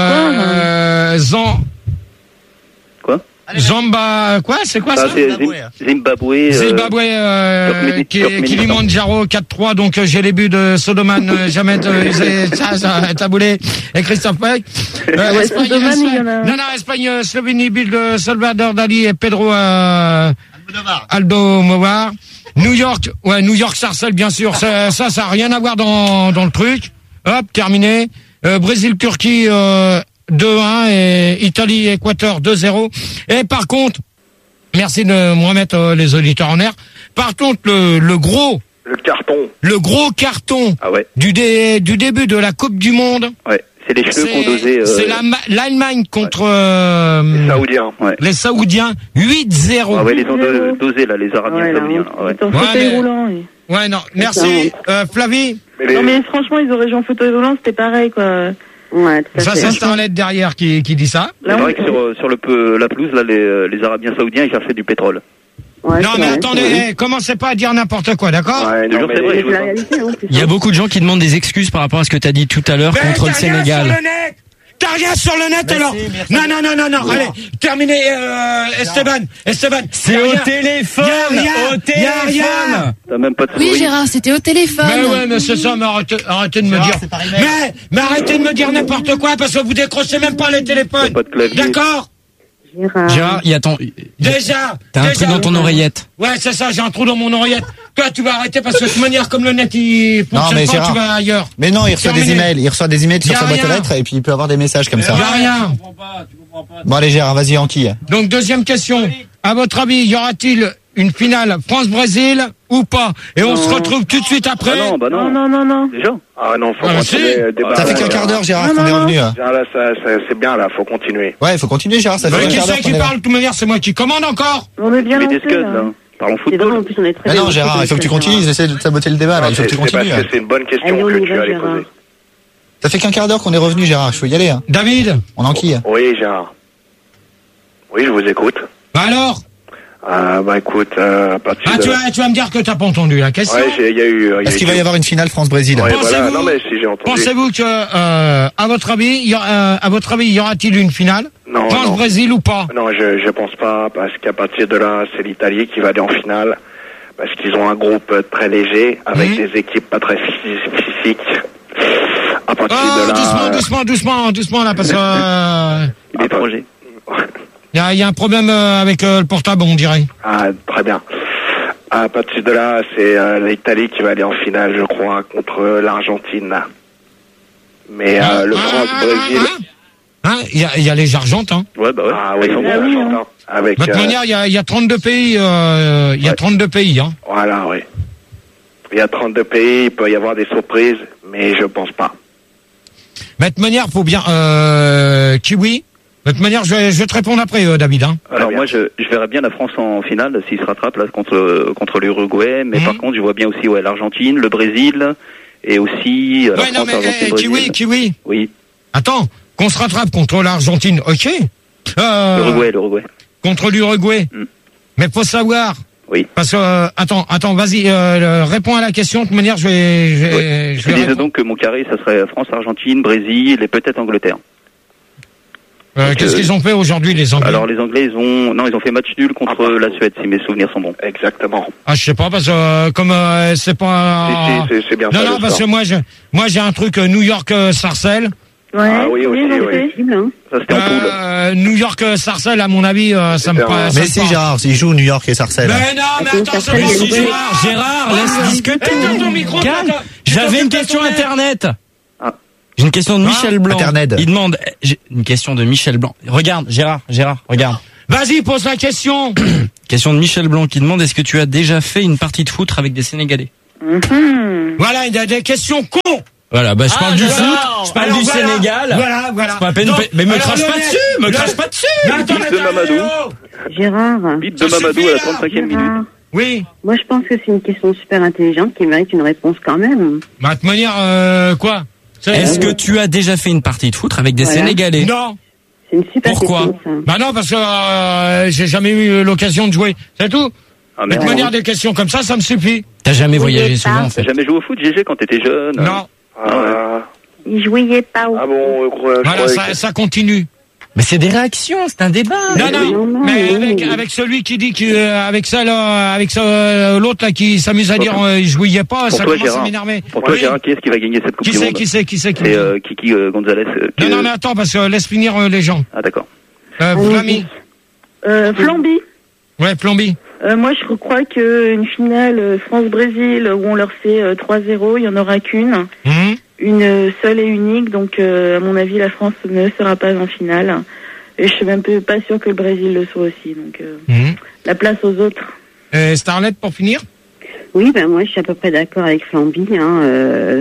Euh, Zan... Quoi Zamba, quoi, c'est quoi ça? Ah, c'est Zim- Zimbabwe. euh, Zimbabwe, euh, Turkménistan- qui, Turkménistan. Kilimanjaro quatre trois, donc euh, j'ai les buts de Sodoman, euh, Jamet, euh, Zé- ça, ça, Taboulé et Christophe Peck. Euh, Ouais, Espagne, Sodoman, Espagne- il y en a- non, non, Espagne, euh, Slovénie, but de Salvador Dali et Pedro euh, Aldo Movar. New York, ouais, New York Sarcelles, bien sûr, ça, ça, ça a rien à voir dans, dans le truc. Hop, terminé. Euh, Brésil-Turquie, euh, deux un et Italie-Équateur deux zéro. Et par contre, merci de me remettre euh, les auditeurs en air. Par contre, le, le gros, Le carton. le gros carton Ah ouais, du, dé, du début de la Coupe du Monde, ouais. C'est les cheveux qu'on c'est dosé. Euh, c'est l'Allema- l'Allemagne contre euh, Les Saoudiens. ouais. les Saoudiens huit zéro. Ah ouais, les ont do- dosé, là, les Arabiens Ouais, là, saoudiens. là, ouais. Ils sont en Ouais, fauteuil mais- roulant. oui. Ouais, non, merci. Euh, Flavie, Mais les- Non mais franchement, ils auraient joué en fauteuil roulant, c'était pareil quoi. Ouais, tout à ça fait. c'est Starlet derrière qui, qui dit ça. C'est vrai que sur, euh, sur le, peu- la pelouse, là, les, euh, les Arabiens saoudiens, ils cherchaient du pétrole. Ouais, Non c'est mais vrai, attendez, c'est vrai. eh, commencez pas à dire n'importe quoi, d'accord? Ouais, non, Toujours, mais c'est vrai, les- je C'est la vois pas. réalité, hein, c'est Il y a ça. beaucoup de gens qui demandent des excuses par rapport à ce que tu as dit tout à l'heure Mais contre le t'as rien Sénégal. sur le net. T'as rien sur le net alors? Non, non, non, non, non, allez, terminez, euh, Esteban, Esteban. C'est Y a au rien. téléphone, Y a rien, au y a rien. téléphone. T'as même pas de Oui, souris. Gérard, c'était au téléphone. Mais ouais, mais c'est ça, mais arrêtez, arrêtez de me dire. Mais, mais arrêtez de me dire n'importe quoi parce que vous décrochez même pas les téléphones. Pas de clavier. D'accord? Gérard. Gérard, il y a ton... Déjà. T'as un déjà. truc dans ton oreillette. Ouais, c'est ça, j'ai un trou dans mon oreillette. Toi, tu vas arrêter parce que de toute manière, comme le net, il fonctionne mais pas, Gérard. tu vas ailleurs. Mais non, il reçoit des Terminé. emails, il reçoit des emails Y sur a sa boîte aux rien. lettres et puis il peut avoir des messages comme ça. Y a rien. Bon allez Gérard, vas-y enquille. Donc, deuxième question. À votre avis, y aura-t-il une finale France-Brésil ou pas? Et on se retrouve tout de suite après. Ah non, bah Non, non. non, non, non. Déjà Ah non, faut Ah, continuer. si. le débat, Ça fait là, qu'un quart d'heure Gérard Non, qu'on est non, revenu. hein. Gérard, là, ça, ça- c'est bien, là, faut continuer. Ouais, il faut continuer Gérard, ça fait Mais un qui quart d'heure c'est qu'on qui est là. parle? De toute manière, c'est moi qui commande encore. On est bien Mais des lancés, scuds, là. là. Parlons C'est drôle, en football. plus, on est très Ah bien non Gérard, il faut que tu continues, ils essaient de saboter le débat là, il faut que tu C'est- c'est parce continues. que c'est une bonne question Allez, on que y tu va, allais Gérard. poser. Ça fait qu'un quart d'heure qu'on est revenu Gérard, il faut y aller. Hein. David. On enquille. Oui, Gérard. Oui, je vous écoute. Bah alors? Ah, bah écoute, euh, à partir Ah, de... tu vas, tu vas me dire que t'as pas entendu la question. Ouais, j'ai- il y a eu... Est-ce qu'il va y avoir une finale France-Brésil? Ouais, Pensez-vous- voilà. Non, mais si j'ai entendu. Pensez-vous que, euh, à votre avis, y a- euh, à votre avis, y aura-t-il une finale? Non, France-Brésil ou pas? Non, je, je pense pas, parce qu'à partir de là, c'est l'Italie qui va aller en finale, parce qu'ils ont un groupe euh, très léger, avec Mhm. des équipes pas très phys- physiques. À partir Oh, de là... doucement, euh, doucement, doucement, doucement là, parce que euh, Il est étranger. y a, y a un problème euh, avec euh, le portable, on dirait. Ah, très bien. À partir de là, c'est euh, l'Italie qui va aller en finale, je crois, contre euh, l'Argentine. Mais euh, le France-Brésil... Hein? Il y a, y a les Argentins. Ouais, bah ouais. Ah oui, Ils sont les bons. Argentins. Avec, De toute euh, manière, il y a, y a trente-deux pays. euh, Il y a trente-deux pays. Hein. Voilà, oui. Il y a trente-deux pays, il peut y avoir des surprises, mais je pense pas. Mais de toute manière, faut bien... Euh, Kiwi. De toute manière, je vais, je vais te répondre après, euh, David. Hein. Alors moi, je, je verrais bien la France en finale s'il se rattrape là contre contre l'Uruguay, mais Mhm. par contre, je vois bien aussi ouais l'Argentine, le Brésil et aussi euh, la Ouais, non, France, mais Argentine, eh, Brésil. Kiwi, Kiwi. Oui, Attends, qu'on se rattrape contre l'Argentine, ok. Euh, l'Uruguay, l'Uruguay. Contre l'Uruguay. Mm. Mais faut savoir. Oui. Parce que, euh, attends, attends, vas-y, euh, réponds à la question. De toute manière, je vais... Je, vais, Oui. je Je vais disais répondre. donc que mon carré, ça serait France, Argentine, Brésil et peut-être Angleterre. Euh, Donc, qu'est-ce euh, qu'ils ont fait aujourd'hui, les Anglais? Alors les Anglais, ils ont non, ils ont fait match nul contre la Suède, si mes souvenirs sont bons. Exactement. Ah, je sais pas, parce que euh, comme euh, c'est pas... Si, si, c'est- c'est bien Non, ça, non, le parce score. que moi, je, moi j'ai un truc euh, New York-Sarcelles. Ouais, Ah oui, aussi, donc oui. possible, hein. Ça c'était en poule. Euh, New York-Sarcelles, à mon avis, euh, ça me C'était paraît... un- ça Mais me si, paraît- Gérard, s'il joue New York et Sarcelles. Mais non, mais Attends, attends, ça c'est fait bon, des si bruits. Gérard, Gérard, laisse discuter. Éteins ton micro, Calme. toi, tu J'avais t'occupes une de question ton air. internet. Ah. J'ai une question de Michel Blanc. Internet. Il demande, eh, j'ai une question de Michel Blanc. Regarde, Gérard, Gérard, regarde. Vas-y, pose la question. Question de Michel Blanc qui demande, est-ce que tu as déjà fait une partie de foot avec des Sénégalais? Mhm. Voilà, il y a des questions cons. Voilà, bah je parle Ah, du voilà. foot, je parle Alors, du voilà. Sénégal. Voilà, voilà. C'est pas à peine, Donc, mais me alors, crache pas Lionel, dessus, me le- crache pas dessus. Mais attends, Bite mais de attends, Mamadou. Léo. Gérard, Bite de Ça Mamadou suffit, à la là. trente-cinquième minute. Gérard, Oui. moi je pense que c'est une question super intelligente qui mérite une réponse quand même. Bah, de manière, euh, quoi? C'est- Est-ce que tu as déjà fait une partie de foot avec des Voilà. Sénégalais? Non. C'est une super Pourquoi question, ça. Bah non, parce que euh, j'ai jamais eu l'occasion de jouer. C'est tout. Ah Mais de merde. manière des questions comme ça, ça me suffit. T'as jamais Oui, voyagé mais souvent pas. en T'as fait. jamais joué au foot, G G, quand t'étais jeune? Non. Ah, Il jouait pas au ah bon, je crois- je Voilà, croyais ça, que- ça continue. Mais c'est des réactions, c'est un débat. Non, oui, non, non, non, mais oui, avec, oui. avec celui qui dit qu'avec ça, là, avec ça, euh, l'autre là qui s'amuse à dire euh, il jouait pas, Pour ça toi, commence à Gérard. m'énerver. Pour toi, Oui. Gérard, qui est-ce qui va gagner cette Coupe Qui du c'est, Monde? qui c'est, qui c'est, qui C'est euh, Kiki euh, Gonzalez. euh, qui, Non, non, euh, mais attends, parce que laisse finir euh, les gens. Ah d'accord. Euh, oui. Flamy. Euh, Flamby. Ouais, Plomby. Euh, moi, je crois qu'une finale euh, France-Brésil où on leur fait euh, trois zéro, il n'y en aura qu'une. Hum. Une seule et unique. Donc, euh, à mon avis, la France ne sera pas en finale. Et je suis même peu- pas sûre que le Brésil le soit aussi. Donc, euh, Hum. la place aux autres. Euh, Starlet, pour finir. Oui, ben moi je suis à peu près d'accord avec Flamby. Hein. Euh,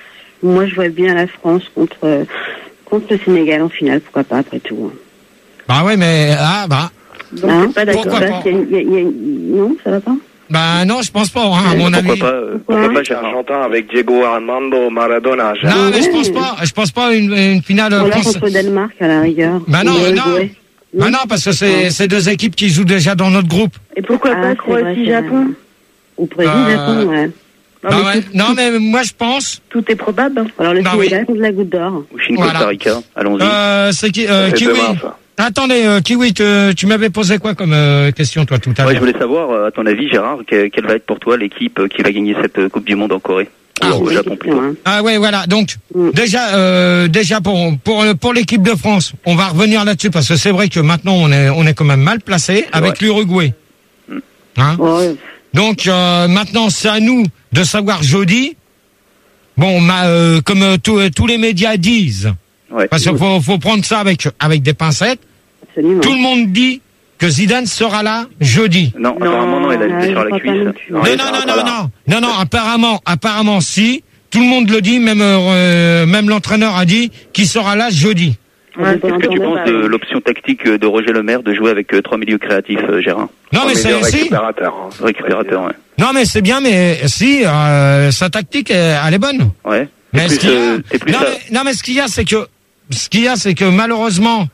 moi je vois bien la France contre euh, contre le Sénégal en finale, pourquoi pas après tout. hein. Bah ouais, mais ah bah. Donc, Hein c'est pas d'accord. Pourquoi Là, pas c'est- il y a- il y a- Non, ça va pas. Bah non, je pense pas, hein, à mon Pourquoi avis. pas, euh, pourquoi pas Gérard? Argentin avec Diego Armando Maradona. Non, Gérard. mais je pense pas. Je pense pas une, une finale Voilà France. contre le Danemark à la rigueur. Bah non, Ou non. Uruguay. Bah non, parce que c'est c'est deux équipes qui jouent déjà dans notre groupe. Et pourquoi Ah, pas c'est vrai, Croatie-Japon? Ou Brésil, Euh, Japon, ouais. Non, Bah mais ouais. tout, Non, mais moi je pense. tout est probable. hein. Alors le Bah Sénégal oui. contre la goutte d'or. Ou Chine Voilà. Costa Rica. Allons-y. Euh, c'est qui euh, C'est Kiwi. demain, ça. Attendez, euh, Kiwi, te- tu m'avais posé quoi comme euh, question toi tout à Ouais, je l'heure? voulais savoir, euh, à ton avis, Gérard, que- quelle va être pour toi l'équipe euh, qui va gagner cette euh, Coupe du Monde en Corée? Ah, Ou au Bonne Japon question, plutôt. hein. Ah ouais, voilà. Donc Mm. déjà, euh, déjà pour pour pour l'équipe de France, on va revenir là-dessus parce que c'est vrai que maintenant on est on est quand même mal placé avec l'Uruguay. Mm. Hein? Ouais. Donc euh, maintenant c'est à nous de savoir jeudi. Bon, ma, euh, comme euh, tous euh, tous les médias disent, Ouais. parce qu'il faut faut prendre ça avec avec des pincettes. Absolument. Tout le monde dit que Zidane sera là jeudi. Non, apparemment non, il a le Non, pied sur je la crois pas cuisse. non plus. Non, Ouais, non, ça non, va non, pas là. non, non, non, apparemment, apparemment, si. Tout le monde le dit, même, euh, même l'entraîneur a dit qu'il sera là jeudi. Ouais, Qu'est-ce que tu penses de l'option tactique de Roger Lemaire de jouer avec euh, trois milieux créatifs, euh, Gérard? Non, mais c'est, si. récupérateur. hein. Récupérateur, ouais. Non, mais c'est bien, mais si, euh, sa tactique, elle, elle est bonne. Ouais. Mais T'es ce plus, qu'il y a, euh, t'es plus non, ça- mais, non, mais ce qu'il y a, c'est que, ce qu'il y a, c'est que malheureusement,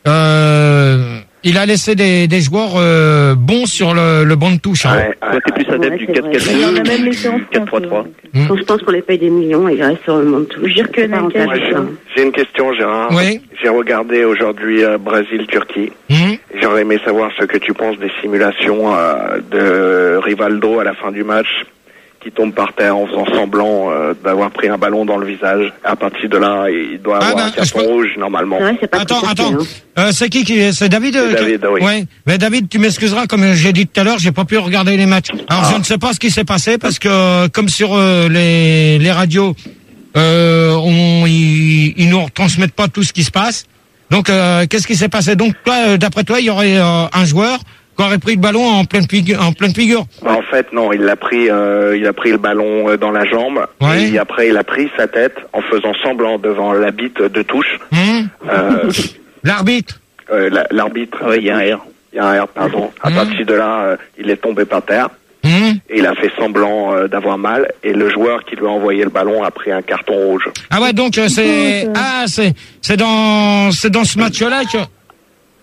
euh, il a laissé des, des joueurs euh, bons sur le, le banc de touche. Hein. Toi, t'es plus adepte Ouais, du c'est quatre vrai. quatre Il y en a deux même ou laissé en du quatre trois trois? Hmm. Quand je pense qu'on les paye des millions, ils restent sur le monde tout. Je veux dire que C'est pas Naka, rentable, je- ça. J'ai une question, Gérard. Oui. J'ai regardé aujourd'hui euh, Brésil-Turquie. Hum. J'aurais aimé savoir ce que tu penses des simulations euh, de Rivaldo à la fin du match, qui tombe par terre en faisant semblant euh, d'avoir pris un ballon dans le visage. À partir de là, il doit Ah, avoir bah, un carton je peux- rouge normalement. C'est vrai, c'est pas Attends, très attends. facile, Euh, c'est qui qui c'est David euh, C'est qui- David, oui. Ouais. Mais David, tu m'excuseras, comme j'ai dit tout à l'heure, j'ai pas pu regarder les matchs. Alors je ne sais pas ce qui s'est passé parce que euh, comme sur euh, les les radios, euh, on ils, ils nous retransmettent pas tout ce qui se passe. Donc euh, qu'est-ce qui s'est passé? Donc toi, euh, d'après toi, il y aurait euh, un joueur qui aurait pris le ballon en pleine figure, en pleine figure. Bah, en fait, non, il l'a pris, euh, il a pris le ballon euh, dans la jambe. Ouais. Et après, il a pris sa tête en faisant semblant devant la bite de touche. Hum. Euh, L'arbitre. euh, la- L'arbitre. Ouais, il y a un R. Il y a un R, pardon. À Hum. partir de là, euh, il est tombé par terre. Hum. Et il a fait semblant euh, d'avoir mal. Et le joueur qui lui a envoyé le ballon a pris un carton rouge. Ah ouais, donc euh, c'est ah c'est c'est dans c'est dans ce match-là que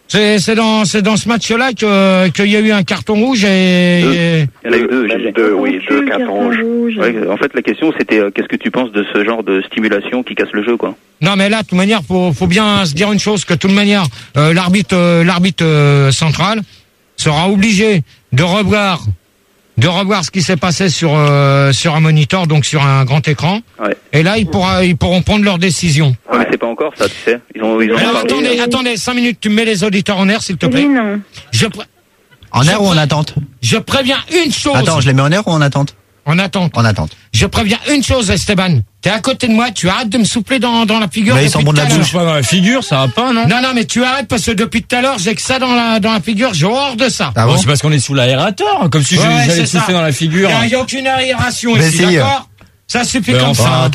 C'est, c'est dans, c'est dans ce match-là que, qu'il y a eu un carton rouge et... Deux. Il y en a eu deux, j'ai deux, oui, deux cartons rouges. Ouais, en fait, la question, c'était euh, qu'est-ce que tu penses de ce genre de stimulation qui casse le jeu, quoi? Non, mais là, de toute manière, faut, faut bien se dire une chose, que de toute manière, euh, l'arbitre, euh, l'arbitre euh, central sera obligé de revoir, de revoir ce qui s'est passé sur euh, sur un moniteur, donc sur un grand écran. Ouais. Et là, ils pourra, ils pourront prendre leur décision. Ouais, mais c'est pas encore ça, tu sais. Ils ont, ils ont Alors, parlé, attendez, euh, attendez, cinq minutes, tu me mets les auditeurs en air, s'il te plaît. Oui, non. Je pré- En je air ou en pré- attente? Je préviens une chose. Attends, je les mets en air ou en attente? En attente. En attente. Je préviens une chose, Esteban. T'es à côté de moi, tu arrêtes de me souffler dans, dans la figure. Mais ils depuis sont bons de tout la à l'heure. bouche. Pas dans la figure, ça va pas, non? Non, non, mais tu arrêtes parce que depuis tout à l'heure, j'ai que ça dans la, dans la figure, j'ai horreur de ça. Ah Bon, bon? c'est parce qu'on est sous l'aérateur, comme si Ouais, je- ouais, j'allais c'est souffler ça. dans la figure. Il n'y a aucune aération Mais ici, si. d'accord? Ça suffit Mais comme enfin, ça.